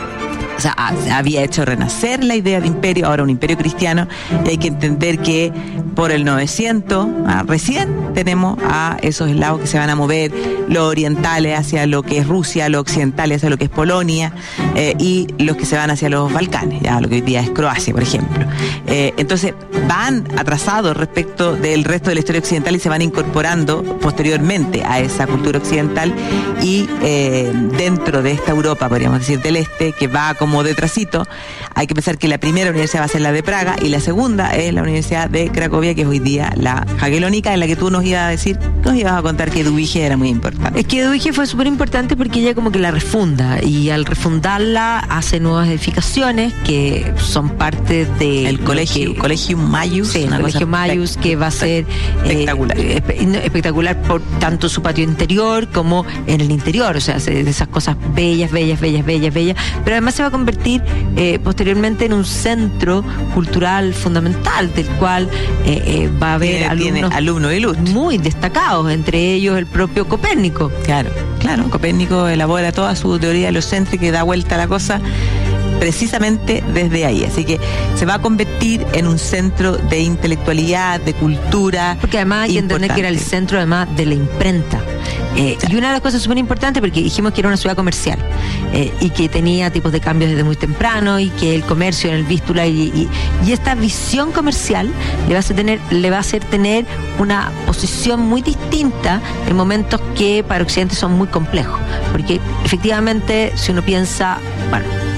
O sea, había hecho renacer la idea de imperio, ahora un imperio cristiano, y hay que entender que por el novecientos, ah, recién tenemos a esos eslavos que se van a mover, los orientales hacia lo que es Rusia, los occidentales hacia lo que es Polonia, eh, y los que se van hacia los Balcanes, ya lo que hoy día es Croacia, por ejemplo. Eh, entonces, van atrasados respecto del resto de la historia occidental y se van incorporando posteriormente a esa cultura occidental, y eh, dentro de esta Europa, podríamos decir, del este, que va como como detrásito, hay que pensar que la primera universidad va a ser la de Praga y la segunda es la Universidad de Cracovia, que es hoy día la Jagiellónica, en la que tú nos ibas a decir, nos ibas a contar que Eduviges era muy importante. Es que Eduviges fue súper importante porque ella como que la refunda, y al refundarla hace nuevas edificaciones que son parte del el colegio, que, Colegium Maius, sí, el Colegio Maius, que va a ser espectacular. Eh, espectacular por tanto su patio interior como en el interior, o sea, de esas cosas bellas, bellas, bellas, bellas, bellas, pero además se va a convertir eh, posteriormente en un centro cultural fundamental, del cual eh, eh, va a haber tiene, alumnos tiene alumnos ilustres muy destacados, entre ellos el propio Copérnico. Claro, claro, Copérnico elabora toda su teoría heliocéntrica y da vuelta a la cosa precisamente desde ahí, así que se va a convertir en un centro de intelectualidad, de cultura. Porque además hay que entender que era el centro además de la imprenta. Eh, y una de las cosas súper importantes, porque dijimos que era una ciudad comercial eh, y que tenía tipos de cambios desde muy temprano, y que el comercio en el Vístula y, y, y esta visión comercial le va a hacer tener, le va a hacer tener una posición muy distinta en momentos que para Occidente son muy complejos, porque efectivamente si uno piensa, bueno,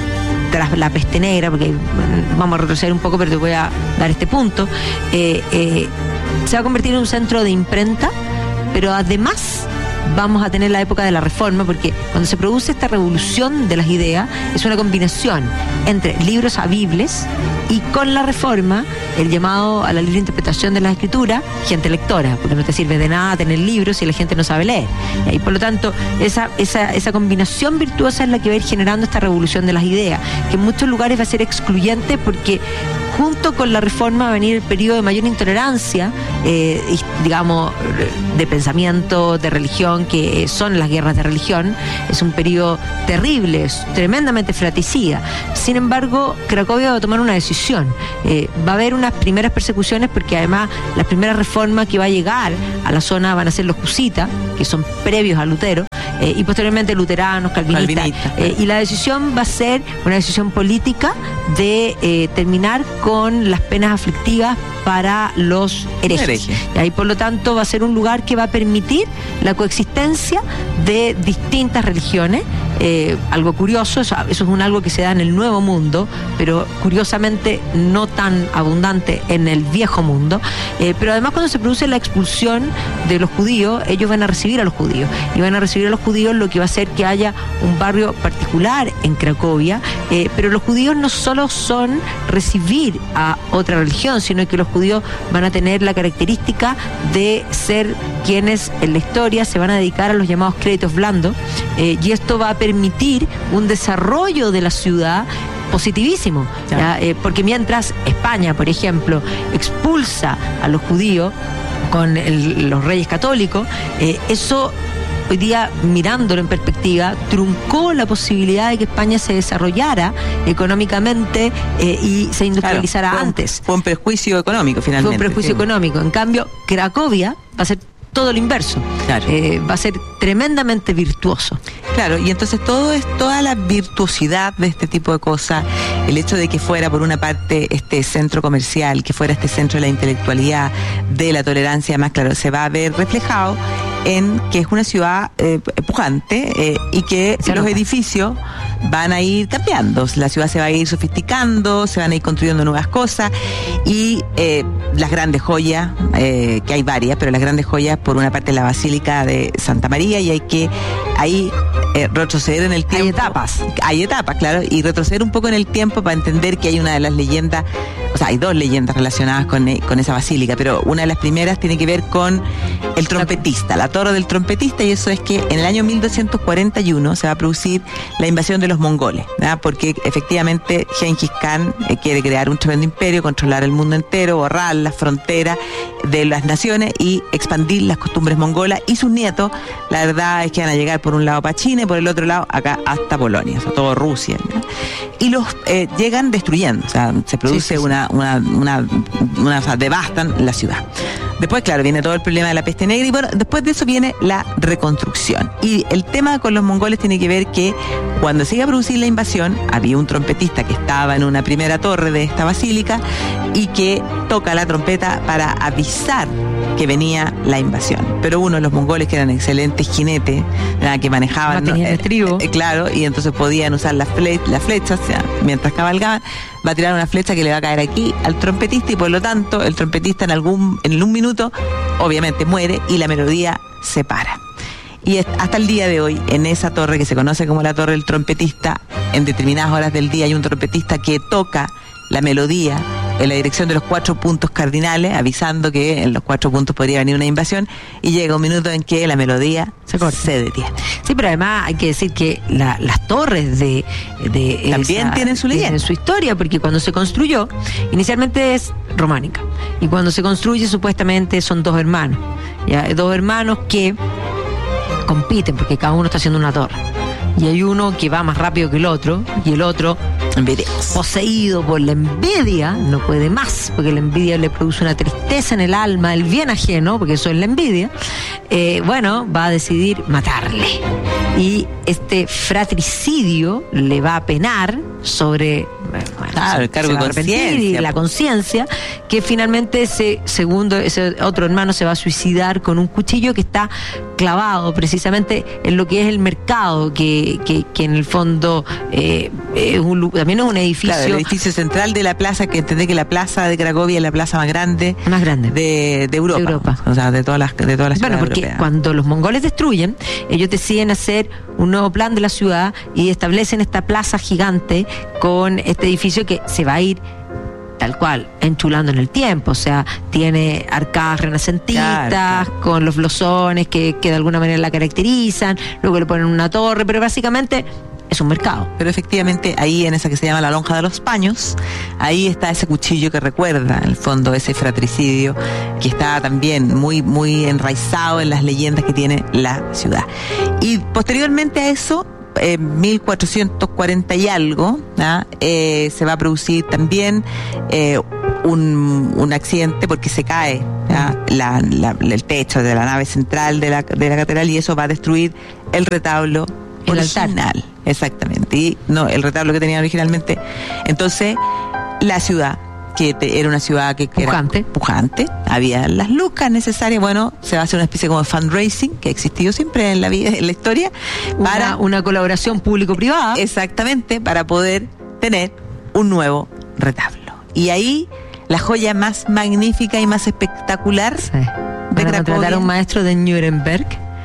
tras la peste negra, porque vamos a retroceder un poco, pero te voy a dar este punto, eh, eh, se va a convertir en un centro de imprenta, pero además vamos a tener la época de la Reforma, porque cuando se produce esta revolución de las ideas es una combinación entre libros habibles y con la Reforma el llamado a la libre interpretación de las escrituras, gente lectora, porque no te sirve de nada tener libros si la gente no sabe leer. Y por lo tanto, esa, esa, esa combinación virtuosa es la que va a ir generando esta revolución de las ideas, que en muchos lugares va a ser excluyente porque junto con la Reforma va a venir el periodo de mayor intolerancia, eh, digamos, de pensamiento, de religión, que son las guerras de religión. Es un periodo terrible, es tremendamente fratricida. Sin embargo, Cracovia va a tomar una decisión. Eh, va a haber unas primeras persecuciones porque además las primeras reformas que va a llegar a la zona van a ser los husitas, que son previos a Lutero, eh, y posteriormente luteranos, calvinistas. Calvinista. Eh, y la decisión va a ser una decisión política de eh, terminar con las penas aflictivas para los herejes. Hereje. Y por lo tanto va a ser un lugar que va a permitir la coexistencia de distintas religiones. Eh, algo curioso, eso, eso es un algo que se da en el Nuevo Mundo, pero curiosamente no tan abundante en el Viejo Mundo. Eh, pero además cuando se produce la expulsión de los judíos, ellos van a recibir a los judíos. Y van a recibir a los judíos, lo que va a hacer que haya un barrio particular en Cracovia. Eh, pero los judíos no solo son recibir a otra religión, sino que los judíos van a tener la característica de ser quienes en la historia se van a dedicar a los llamados créditos blandos, eh, y esto va a permitir un desarrollo de la ciudad positivísimo, ¿ya? Eh, porque mientras España, por ejemplo, expulsa a los judíos con el, los reyes católicos, eh, eso hoy día, mirándolo en perspectiva, truncó la posibilidad de que España se desarrollara económicamente eh, y se industrializara, claro, fue, antes. Fue un prejuicio económico, finalmente. Fue un prejuicio, sí, económico. En cambio, Cracovia va a ser todo lo inverso. Claro. Eh, va a ser tremendamente virtuoso. Claro, y entonces todo es toda la virtuosidad de este tipo de cosas, el hecho de que fuera por una parte este centro comercial, que fuera este centro de la intelectualidad, de la tolerancia, además, claro, se va a ver reflejado en que es una ciudad eh, pujante eh, y que se los edificios van a ir cambiando, la ciudad se va a ir sofisticando, se van a ir construyendo nuevas cosas y eh, las grandes joyas, eh, que hay varias, pero las grandes joyas, por una parte la Basílica de Santa María, y hay que ahí eh, retroceder en el tiempo. Hay etapas. Hay etapas, claro, y retroceder un poco en el tiempo para entender que hay una de las leyendas, o sea, hay dos leyendas relacionadas con, con esa basílica, pero una de las primeras tiene que ver con el trompetista, la torre del trompetista, y eso es que en el año mil doscientos cuarenta y uno se va a producir la invasión de los mongoles, ¿verdad? Porque efectivamente Gengis Khan eh, quiere crear un tremendo imperio, controlar el mundo entero, borrar las fronteras de las naciones y expandir las costumbres mongolas, y sus nietos, la verdad es que van a llegar por un lado para China y por el otro lado acá hasta Polonia, o sea, todo Rusia, ¿verdad? Y los eh, llegan destruyendo, o sea, se produce sí, sí, sí. una, una, una, una, o sea, devastan la ciudad. Después, claro, viene todo el problema de la peste negra y bueno, después de eso viene la reconstrucción. Y el tema con los mongoles tiene que ver que cuando se iba a producir la invasión, había un trompetista que estaba en una primera torre de esta basílica y que toca la trompeta para avisar que venía la invasión. Pero uno de los mongoles, que eran excelentes jinetes, ¿verdad?, que manejaban... No, ¿no? eh, estribo. Eh, claro, y entonces podían usar las, fle las flechas, o sea, mientras cabalgaban, va a tirar una flecha que le va a caer aquí al trompetista y por lo tanto el trompetista en algún en un minuto obviamente muere y la melodía se para. Y hasta el día de hoy, en esa torre que se conoce como la torre del trompetista, en determinadas horas del día hay un trompetista que toca la melodía en la dirección de los cuatro puntos cardinales, avisando que en los cuatro puntos podría venir una invasión, y llega un minuto en que la melodía se, se detiene. Sí, pero además hay que decir que la, las torres de, de también esa, tienen su leyenda, tienen su historia, porque cuando se construyó, inicialmente es románica, y cuando se construye supuestamente son dos hermanos, ya, dos hermanos que compiten porque cada uno está haciendo una torre. Y hay uno que va más rápido que el otro, y el otro, envidioso, poseído por la envidia, no puede más, porque la envidia le produce una tristeza en el alma, el bien ajeno, porque eso es la envidia. Eh, bueno, va a decidir matarle. Y este fratricidio le va a penar sobre... Bueno, claro, el cargo de conciencia y la conciencia, que finalmente ese segundo, ese otro hermano se va a suicidar con un cuchillo que está clavado precisamente en lo que es el mercado, que, que, que en el fondo eh, es, un, también es un edificio... Claro, el edificio central de la plaza, que entendé que la plaza de Cracovia es la plaza más grande, más grande. De, de, Europa, de Europa. O sea, de todas las, de todas las Bueno, ciudades porque europeas. cuando los mongoles destruyen, ellos deciden hacer un nuevo plan de la ciudad y establecen esta plaza gigante con este edificio que se va a ir tal cual, enchulando en el tiempo, o sea, tiene arcadas renacentistas, claro, claro, con los blosones que, que de alguna manera la caracterizan, luego le ponen una torre, pero básicamente es un mercado. Pero efectivamente ahí en esa que se llama la Lonja de los Paños, ahí está ese cuchillo que recuerda en el fondo ese fratricidio que está también muy, muy enraizado en las leyendas que tiene la ciudad. Y posteriormente a eso, en mil cuatrocientos cuarenta y algo, ¿ah? eh, se va a producir también eh, un, un accidente porque se cae la, la, el techo de la nave central de la, de la catedral y eso va a destruir el retablo el original. Altar. Exactamente, y no, el retablo que tenía originalmente. Entonces, la ciudad, que te, era una ciudad que, que pujante. era pujante, había las lucas necesarias, bueno, se va a hacer una especie como de fundraising, que ha existido siempre en la vida, en la historia, una, para una colaboración público-privada. Exactamente, para poder tener un nuevo retablo. Y ahí, la joya más magnífica y más espectacular sí. de Van a contratar Cracovia. a un maestro de Nuremberg,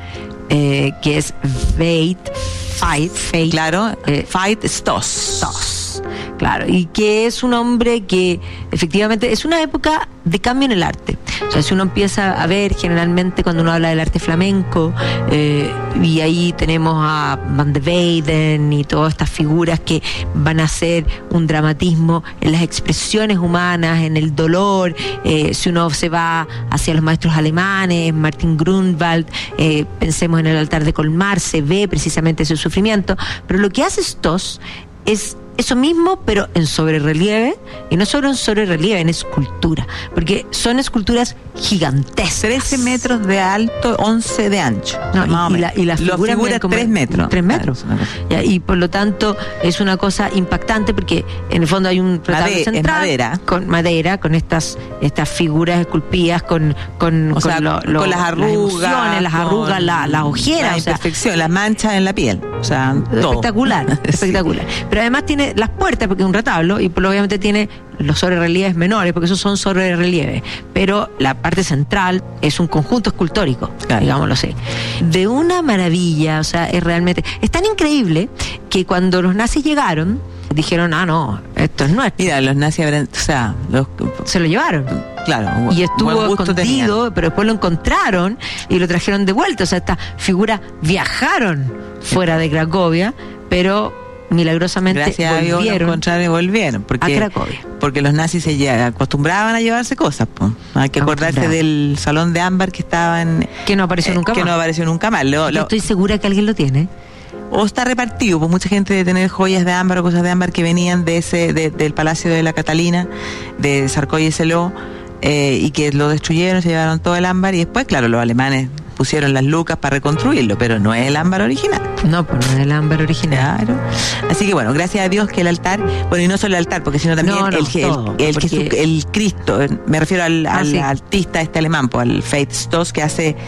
eh, que es Veit Fight, Fight, claro, eh, Fight Stoss. Stoss, claro, y que es un hombre que efectivamente es una época de cambio en el arte. O sea, si uno empieza a ver generalmente cuando uno habla del arte flamenco, eh, y ahí tenemos a Van de Weyden y todas estas figuras que van a hacer un dramatismo en las expresiones humanas, en el dolor. Eh, si uno se va hacia los maestros alemanes, Martin Grunwald, eh, pensemos en el altar de Colmar, se ve precisamente ese sufrimiento, pero lo que hace Stoss es eso mismo, pero en sobrerrelieve, y no solo en sobrerrelieve, en escultura, porque son esculturas gigantescas. trece metros de alto, once de ancho. No, más y, o y la, y la menos. figura Lo figura tres metros. tres metros. Claro, Ya, y por lo tanto es una cosa impactante porque en el fondo hay un retablo Made- central es madera. con madera, con estas estas figuras esculpidas, con con, O con, sea, lo- lo- con las arrugas, emociones, las con arrugas, la- las ojeras, la o sea, imperfección, las manchas en la piel, o sea, todo. espectacular, Sí. espectacular. Pero además tiene las puertas, porque es un retablo, y pues, obviamente tiene los sobrerelieves menores, porque esos son sobrerelieves. Pero la parte central es un conjunto escultórico, Claro. digámoslo así. De una maravilla, o sea, es realmente... Es tan increíble que cuando los nazis llegaron, dijeron, ah, no, esto es nuestro. Mira, los nazis habrán, o sea, los, Se lo llevaron. claro, Y estuvo buen gusto escondido, tenían. pero después lo encontraron y lo trajeron de vuelta. O sea, estas figuras viajaron fuera de Cracovia, pero milagrosamente Gracias a Dios lo volvieron encontraron y volvieron, porque, a Cracovia. porque los nazis se ya acostumbraban a llevarse cosas, pues. Hay que acordarse Acostumbraban. del salón de ámbar que estaba en... Que no apareció nunca que más. no apareció nunca más. Lo- Yo lo- estoy segura que alguien lo tiene. o está repartido, pues mucha gente de tener joyas de ámbar o cosas de ámbar que venían de ese de- del Palacio de la Catalina, de Sarkozy y Seló, eh, y que lo destruyeron, se llevaron todo el ámbar y después, claro, los alemanes pusieron las lucas para reconstruirlo, pero no es el ámbar original. No, pues no es el ámbar original. Claro. Así que bueno, gracias a Dios que el altar, bueno, y no solo el altar, porque sino también No, no, el, el, todo, el, porque- Jesu- el Cristo, eh, me refiero al, Ah, al sí. artista este alemán, pues, al Veit Stoss, que hace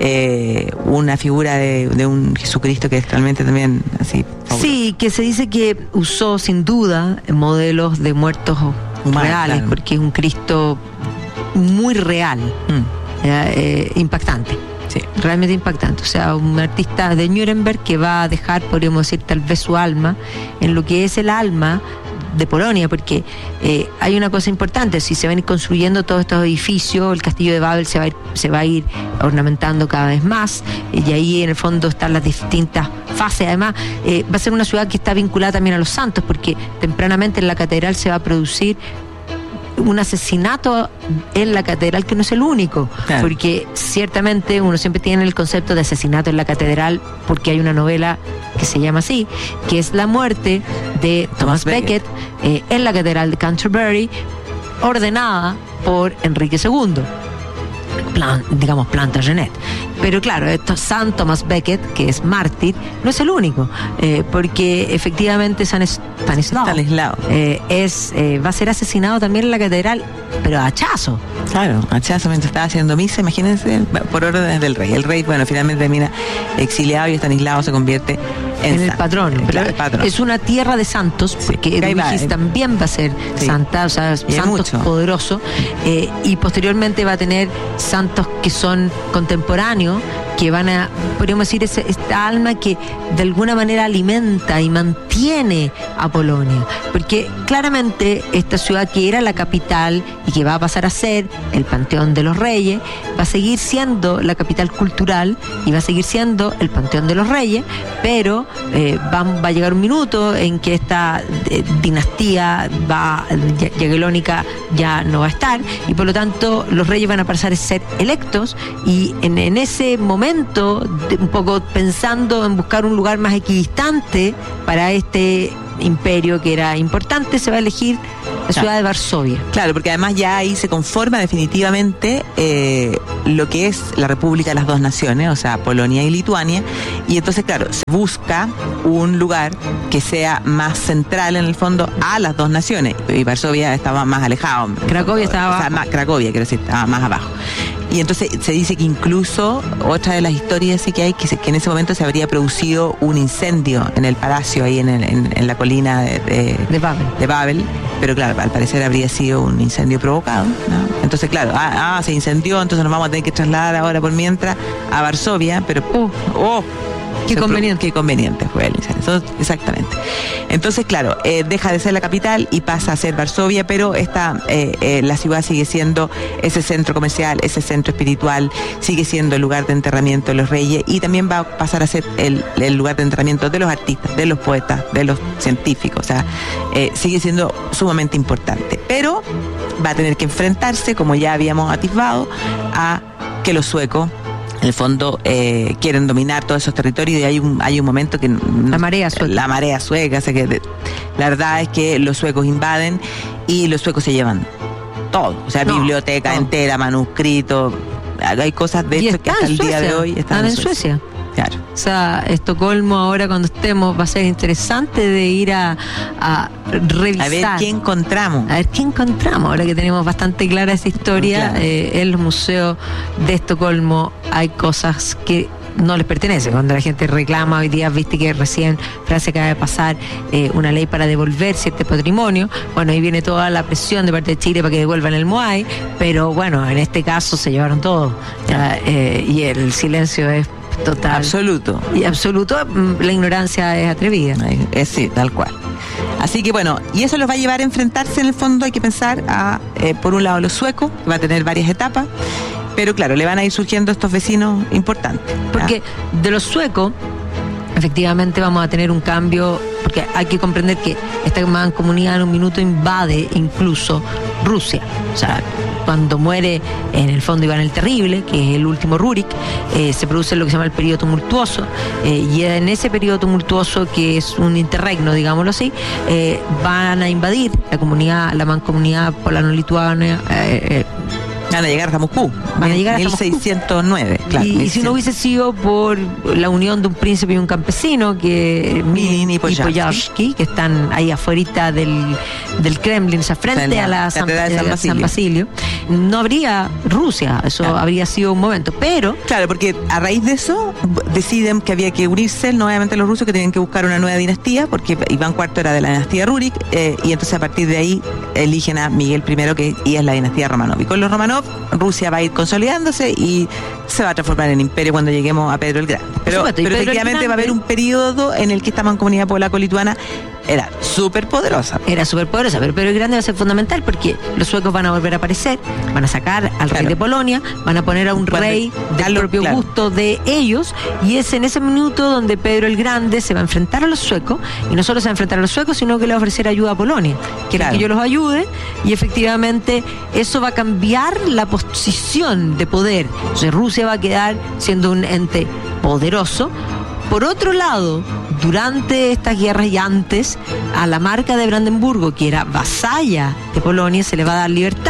eh, una figura de, de un Jesucristo que es realmente también así. fabuloso. Sí, que se dice que usó sin duda modelos de muertos Humanos, reales, claro. porque es un Cristo muy real, Mm, ya, eh, impactante. sí. Realmente impactante, o sea, un artista de Nuremberg que va a dejar, podríamos decir, tal vez su alma en lo que es el alma de Polonia, porque eh, hay una cosa importante: si se van a ir construyendo todos estos edificios, el castillo de Babel se va a ir, se va a ir ornamentando cada vez más, y ahí en el fondo están las distintas fases. Además, eh, va a ser una ciudad que está vinculada también a los santos, porque tempranamente en la catedral se va a producir un asesinato en la catedral que no es el único, Claro. porque ciertamente uno siempre tiene el concepto de asesinato en la catedral porque hay una novela que se llama así, que es la muerte de Thomas Thomas Becket. Becket eh, en la catedral de Canterbury, ordenada por Enrique segundo. Plan, digamos Plantagenet. Pero claro, esto, San Thomas Becket, que es mártir, no es el único, eh, porque efectivamente San Es- Stanislao Stanislao. eh, es, eh, va a ser asesinado también en la catedral, pero a hachazo. Claro, hachazo mientras estaba haciendo misa, imagínense, por orden del rey. El rey, bueno, finalmente termina exiliado y Estanislao se convierte en, en el patrón. Claro, el patrón. Es una tierra de santos, Sí, porque Eduviges también va a ser sí. santa, o sea, Y santos mucho. poderosos, eh, y posteriormente va a tener santos que son contemporáneos, que van a, podríamos decir, ese, esta alma que de alguna manera alimenta y mantiene a Polonia. Porque claramente esta ciudad que era la capital y que va a pasar a ser el Panteón de los Reyes, va a seguir siendo la capital cultural y va a seguir siendo el Panteón de los Reyes, pero eh, va, va a llegar un minuto en que esta eh, dinastía va, ya- jagiellónica ya no va a estar, y por lo tanto los reyes van a pasar a ser electos, y en, en ese momento, de- un poco pensando en buscar un lugar más equidistante para este imperio que era importante, se va a elegir la ciudad de Varsovia. Claro, porque además ya ahí se conforma definitivamente eh, lo que es la República de las Dos Naciones, o sea, Polonia y Lituania, y entonces, claro, se busca un lugar que sea más central en el fondo a las dos naciones, y Varsovia estaba más alejado. Cracovia estaba o sea, abajo. más, Cracovia, quiero decir, estaba más abajo. Y entonces se dice que incluso otra de las historias sí que hay, que, se- que en ese momento se habría producido un incendio en el palacio, ahí en, el- en, en la colina de, de, De Babel. de Babel, pero claro, al parecer habría sido un incendio provocado, ¿no? Entonces, claro, ah, ah, se incendió, entonces nos vamos a tener que trasladar ahora por mientras a Varsovia, pero Uh, oh, Qué se pro- conveniente. Qué conveniente fue el incendio. Eso- exactamente. Entonces, claro, eh, deja de ser la capital y pasa a ser Varsovia, pero esta, eh, eh, la ciudad sigue siendo ese centro comercial, ese centro espiritual, sigue siendo el lugar de enterramiento de los reyes, y también va a pasar a ser el, el lugar de enterramiento de los artistas, de los poetas, de los científicos. O sea, eh, sigue siendo sumamente importante. Pero va a tener que enfrentarse, como ya habíamos atisbado, a que los suecos en el fondo eh, quieren dominar todos esos territorios, y hay un hay un momento que no- La marea sueca. la marea sueca, o sea que de- la verdad es que los suecos invaden y los suecos se llevan todo, o sea, No, biblioteca no. entera, manuscritos, hay cosas de y hecho que está hasta en el día Suecia. de hoy Están en Suecia. Claro. O sea, Estocolmo ahora cuando estemos va a ser interesante de ir a, a revisar. A ver qué encontramos. A ver qué encontramos. Ahora que tenemos bastante clara esa historia, Claro. eh, en los museos de Estocolmo hay cosas que no les pertenecen. Cuando la gente reclama hoy día, viste que recién Francia acaba de pasar eh, una ley para devolver cierto patrimonio. Bueno, ahí viene toda la presión de parte de Chile para que devuelvan el Moai, pero bueno, en este caso se llevaron todo. Ya, eh, y el silencio es total. Absoluto. Y absoluto, mm, la ignorancia es atrevida. Ay, Es, sí, tal cual. Así que bueno, y eso los va a llevar a enfrentarse en el fondo, hay que pensar a, eh, por un lado, los suecos, que va a tener varias etapas, pero claro, le van a ir surgiendo estos vecinos importantes. ¿ya? Porque de los suecos, efectivamente vamos a tener un cambio, porque hay que comprender que esta mancomunidad en un minuto invade incluso Rusia. O sea, cuando muere en el fondo Iván el Terrible, que es el último Rurik, eh, se produce lo que se llama el periodo tumultuoso, eh, y en ese periodo tumultuoso, que es un interregno, digámoslo así, eh, van a invadir la comunidad, la mancomunidad polano-lituana, eh, eh, Van a llegar hasta Moscú. Van a llegar hasta mil seiscientos nueve, claro. y, y si no hubiese sido por la unión de un príncipe y un campesino, que Milin y y Poyarsky. Poyarsky, que están ahí afuera del, del Kremlin, o sea, frente En la a la San, Catedral de San eh, Basilio. Basilio, no habría Rusia, eso Claro. habría sido un momento, pero Claro, porque a raíz de eso b- deciden que había que unirse nuevamente los rusos, que tenían que buscar una nueva dinastía, porque Iván cuarto era de la dinastía Rurik, eh, y entonces a partir de ahí eligen a Miguel primero, que y es la dinastía Romanov. Y con los Romanov, Rusia va a ir consolidándose y se va a transformar en imperio cuando lleguemos a Pedro el Grande. Pero, supuesto, y pero Pedro el efectivamente va a Grande- haber un periodo en el que esta mancomunidad polaco-lituana era súper poderosa. era súper poderosa, pero Pedro el Grande va a ser fundamental porque los suecos van a volver a aparecer, van a sacar al rey Claro. de Polonia, van a poner a un Cuando- rey del Carlos, propio claro. gusto de ellos, y es en ese minuto donde Pedro el Grande se va a enfrentar a los suecos, y no solo se va a enfrentar a los suecos, sino que le va a ofrecer ayuda a Polonia, quiere Claro. que yo los ayude, y efectivamente eso va a cambiar la posición de poder. Entonces Rusia va a quedar siendo un ente poderoso. Por otro lado, durante estas guerras y antes, a la marca de Brandenburgo, que era vasalla de Polonia, se le va a dar libertad.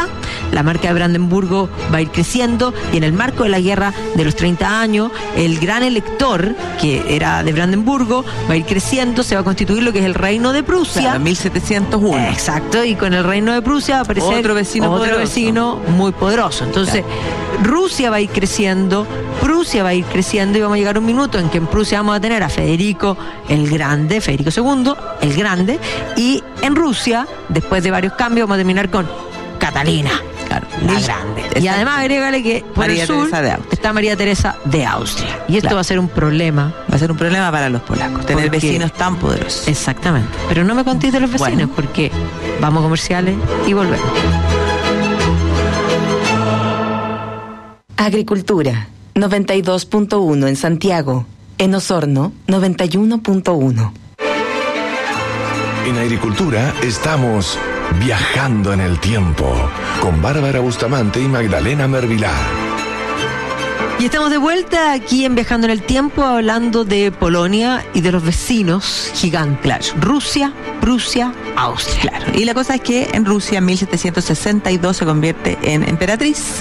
la marca de Brandenburgo va a ir creciendo, y en el marco de la guerra de los treinta años, el gran elector, que era de Brandenburgo, va a ir creciendo, se va a constituir lo que es el Reino de Prusia. Claro, mil setecientos uno. Exacto, y con el Reino de Prusia va a aparecer otro vecino otro poderoso. vecino muy poderoso. Entonces, claro, Rusia va a ir creciendo, Prusia va a ir creciendo, y vamos a llegar a un minuto en que en Prusia vamos a tener a Federico el Grande, Federico segundo, el Grande, y en Rusia, después de varios cambios, vamos a terminar con Catalina, claro, la Listo. Grande. Y Exacto. además agrégale que por María el sur Teresa de Austria. está María Teresa de Austria. Y esto Claro. va a ser un problema. Va a ser un problema para los polacos, tener Porque- vecinos tan poderosos. Exactamente. Pero no me contéis de los vecinos, Bueno. porque vamos a comerciales y volvemos. Agricultura, noventa y dos punto uno en Santiago. En Osorno, noventa y uno punto uno. En Agricultura estamos viajando en el tiempo con Bárbara Bustamante y Magdalena Mervilá. Y estamos de vuelta aquí en Viajando en el Tiempo, hablando de Polonia y de los vecinos gigantes. Claro. Rusia, Prusia, Austria. Claro. Y la cosa es que en Rusia, en mil setecientos sesenta y dos, se convierte en emperatriz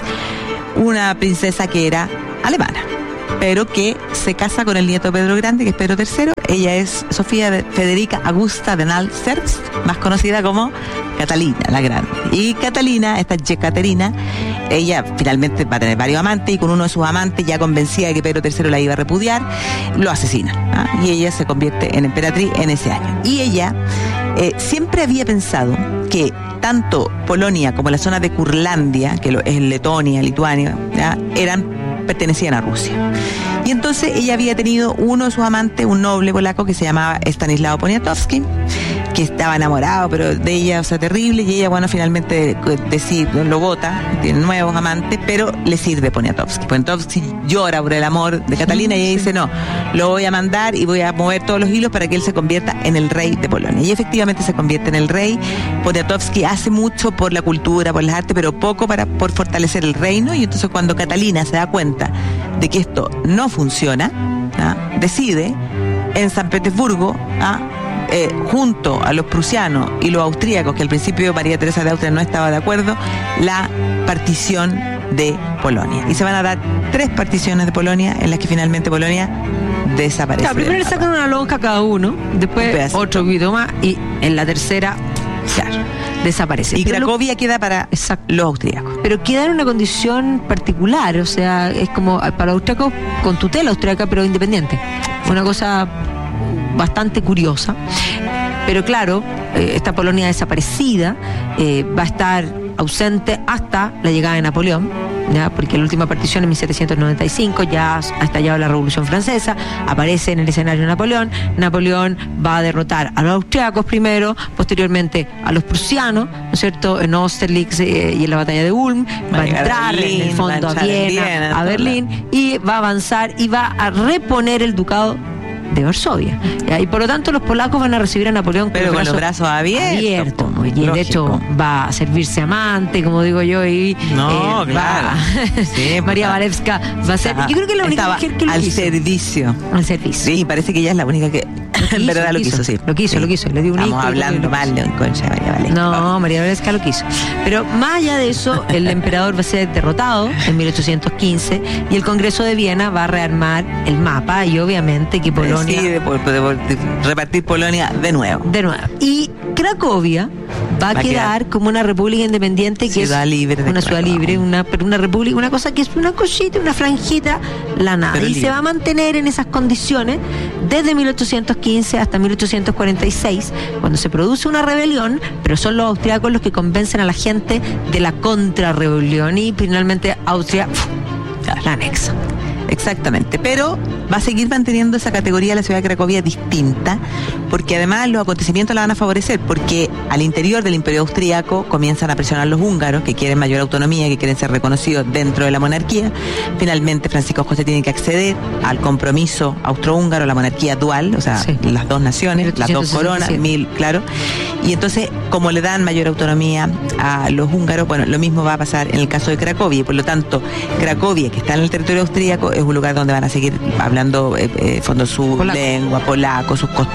una princesa que era alemana, pero que se casa con el nieto de Pedro Grande, que es Pedro tercero. Ella es Sofía de Federica Augusta de Anhalt-Zerbst, más conocida como Catalina la Grande. Y Catalina, esta Yekaterina, ella finalmente va a tener varios amantes, y con uno de sus amantes, ya convencida de que Pedro tercero la iba a repudiar, lo asesina, ¿ah? Y ella se convierte en emperatriz en ese año. Y ella eh, siempre había pensado que tanto Polonia como la zona de Curlandia, que lo, es Letonia, Lituania, ¿ya? eran pertenecían a Rusia. Y entonces ella había tenido uno de sus amantes, un noble polaco que se llamaba Stanislaw Poniatowski, que estaba enamorado, pero de ella, o sea, terrible, y ella, bueno, finalmente decide, lo vota, tiene nuevos amantes, pero le sirve Poniatowski. Poniatowski llora por el amor de Catalina, y ella dice, no, lo voy a mandar y voy a mover todos los hilos para que él se convierta en el rey de Polonia. Y efectivamente se convierte en el rey. Poniatowski hace mucho por la cultura, por las artes, pero poco para por fortalecer el reino, y entonces cuando Catalina se da cuenta de que esto no funciona, ¿ah? decide en San Petersburgo, ¿ah? Eh, junto a los prusianos y los austríacos, que al principio María Teresa de Austria no estaba de acuerdo, la partición de Polonia. Y se van a dar tres particiones de Polonia, en las que finalmente Polonia desaparece. Claro, primero le sacan una lonja cada uno, Un después pedacito. otro poquito más, y en la tercera, claro, desaparece. Y Pero lo- Cracovia queda para Exacto. los austríacos. Pero queda en una condición particular, o sea, es como para los austriacos con tutela austríaca, pero independiente. Una cosa bastante curiosa. Pero claro, eh, esta Polonia desaparecida eh, va a estar ausente hasta la llegada de Napoleón, ¿ya? Porque la última partición en mil setecientos noventa y cinco ya ha estallado la Revolución Francesa, aparece en el escenario Napoleón. Napoleón va a derrotar a los austriacos primero, posteriormente a los prusianos, ¿no es cierto?, en Austerlitz eh, y en la batalla de Ulm, va, Va a a llegar a entrar en Berlín, el fondo va a a entrar en Viena, Viena, en a todo Berlín, y va a avanzar y va a reponer el ducado de Varsovia. ¿Ya? Y por lo tanto los polacos van a recibir a Napoleón Pero con los brazos abiertos, abiertos, pues, y de lógico. hecho va a servirse amante, como digo yo, y No, eh, claro. va- Sí, María pues, Walewska va a ser, Estaba- yo creo que es la única estaba mujer que lo al quiso. servicio. Al servicio. Sí, parece que ella es la única que en verdad lo quiso, sí. Lo quiso, Sí. lo quiso, le dio un Estamos hijo y hablando lo mal quiso. de Concha María Valesca. No, María Walewska lo quiso. Pero más allá de eso, el emperador va a ser derrotado en mil ochocientos quince, y el Congreso de Viena va a rearmar el mapa, y obviamente que Polonia... Sí, de, por- de por- de repartir Polonia de nuevo. De nuevo. Y Cracovia va a, Va a quedar, quedar como una república independiente, que ciudad es libre de una ciudad Cracovia. libre, una, pero una república, una cosa que es una cosita, una franjita, la nada. Pero Y libre. se va a mantener en esas condiciones desde mil ochocientos quince hasta mil ochocientos cuarenta y seis, cuando se produce una rebelión, pero son los austriacos los que convencen a la gente de la contrarrebelión, y finalmente Austria ¡puf!, la anexa. Exactamente, pero va a seguir manteniendo esa categoría de la ciudad de Cracovia distinta, porque además los acontecimientos la van a favorecer, porque al interior del Imperio Austríaco comienzan a presionar los húngaros, que quieren mayor autonomía, que quieren ser reconocidos dentro de la monarquía. Finalmente Francisco José tiene que acceder al compromiso austrohúngaro, la monarquía dual, o sea, Sí. las dos naciones, las dos coronas, mil, claro. Y entonces, como le dan mayor autonomía a los húngaros, bueno, lo mismo va a pasar en el caso de Cracovia, y por lo tanto, Cracovia, que está en el territorio austríaco, es un lugar donde van a seguir hablando eh, eh, fondo su Polaco. lengua, polaco, sus costumbres,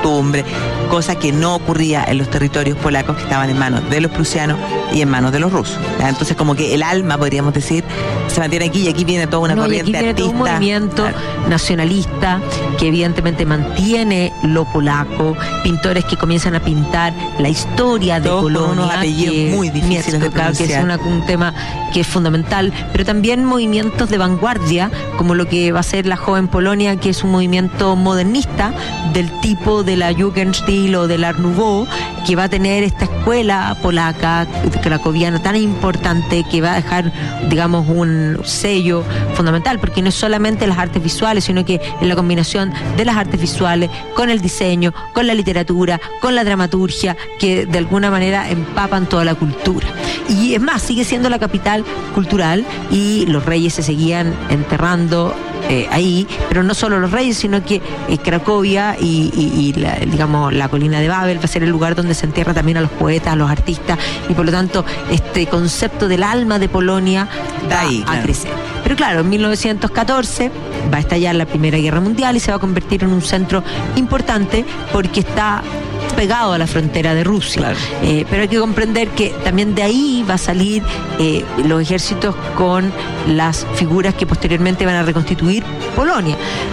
cosa que no ocurría en los territorios polacos que estaban en manos de los prusianos y en manos de los rusos. ¿Ya? Entonces, como que el alma, podríamos decir, se mantiene aquí, y aquí viene toda una no, corriente y aquí viene artista. Todo un movimiento claro. nacionalista que evidentemente mantiene lo polaco, pintores que comienzan a pintar la historia de Todos con Polonia, unos apellidos que, muy difíciles de claro, que es pronunciar. una, un tema que es fundamental, pero también movimientos de vanguardia, como lo que va a ser la Joven Polonia, que es un movimiento modernista del tipo de la Jugendstil o del Art Nouveau, que va a tener esta escuela polaca, cracoviana, tan importante, que va a dejar, digamos, un sello fundamental, porque no es solamente las artes visuales, sino que es la combinación de las artes visuales con el diseño, con la literatura, con la dramaturgia, que de alguna manera empapan toda la cultura. Y es más, sigue siendo la capital cultural, y los reyes se seguían enterrando eh, ahí, pero no solo los reyes, sino que eh, Cracovia y, y, y la, digamos, la colina de Babel va a ser el lugar donde se entierra también a los poetas, a los artistas, y por lo tanto este concepto del alma de Polonia va ahí, a claro. crecer. Pero claro, en mil novecientos catorce va a estallar la Primera Guerra Mundial y se va a convertir en un centro importante porque está pegado a la frontera de Rusia. Claro. Eh, pero hay que comprender que también de ahí va a salir eh, los ejércitos con las figuras que posteriormente van a reconstituir Polonia.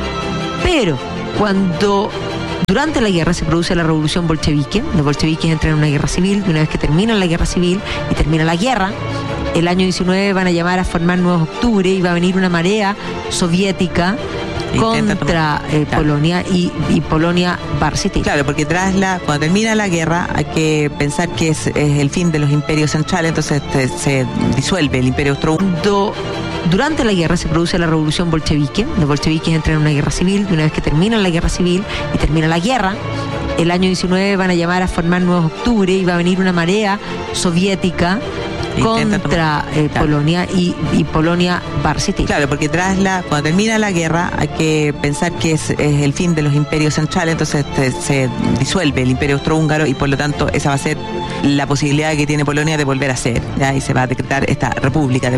Pero cuando durante la guerra se produce la revolución bolchevique, los bolcheviques entran en una guerra civil, y una vez que terminan la guerra civil y termina la guerra, el año diecinueve van a llamar a formar nuevos octubre y va a venir una marea soviética contra eh, claro. Polonia y, y Polonia va a resistir. Claro, porque tras la, cuando termina la guerra hay que pensar que es, es el fin de los imperios centrales, entonces te, se disuelve el imperio austrohúngaro. Durante la guerra se produce la revolución bolchevique, los bolcheviques entran en una guerra civil, y una vez que terminan la guerra civil y termina la guerra, el año diecinueve van a llamar a formar nuevos octubre y va a venir una marea soviética contra eh, claro. Polonia y, y Polonia va a resistir. Claro, porque tras la, cuando termina la guerra hay que pensar que es, es el fin de los imperios centrales, entonces te, se disuelve el imperio austrohúngaro y por lo tanto esa va a ser la posibilidad que tiene Polonia de volver a ser, ¿ya? Y se va a decretar esta república de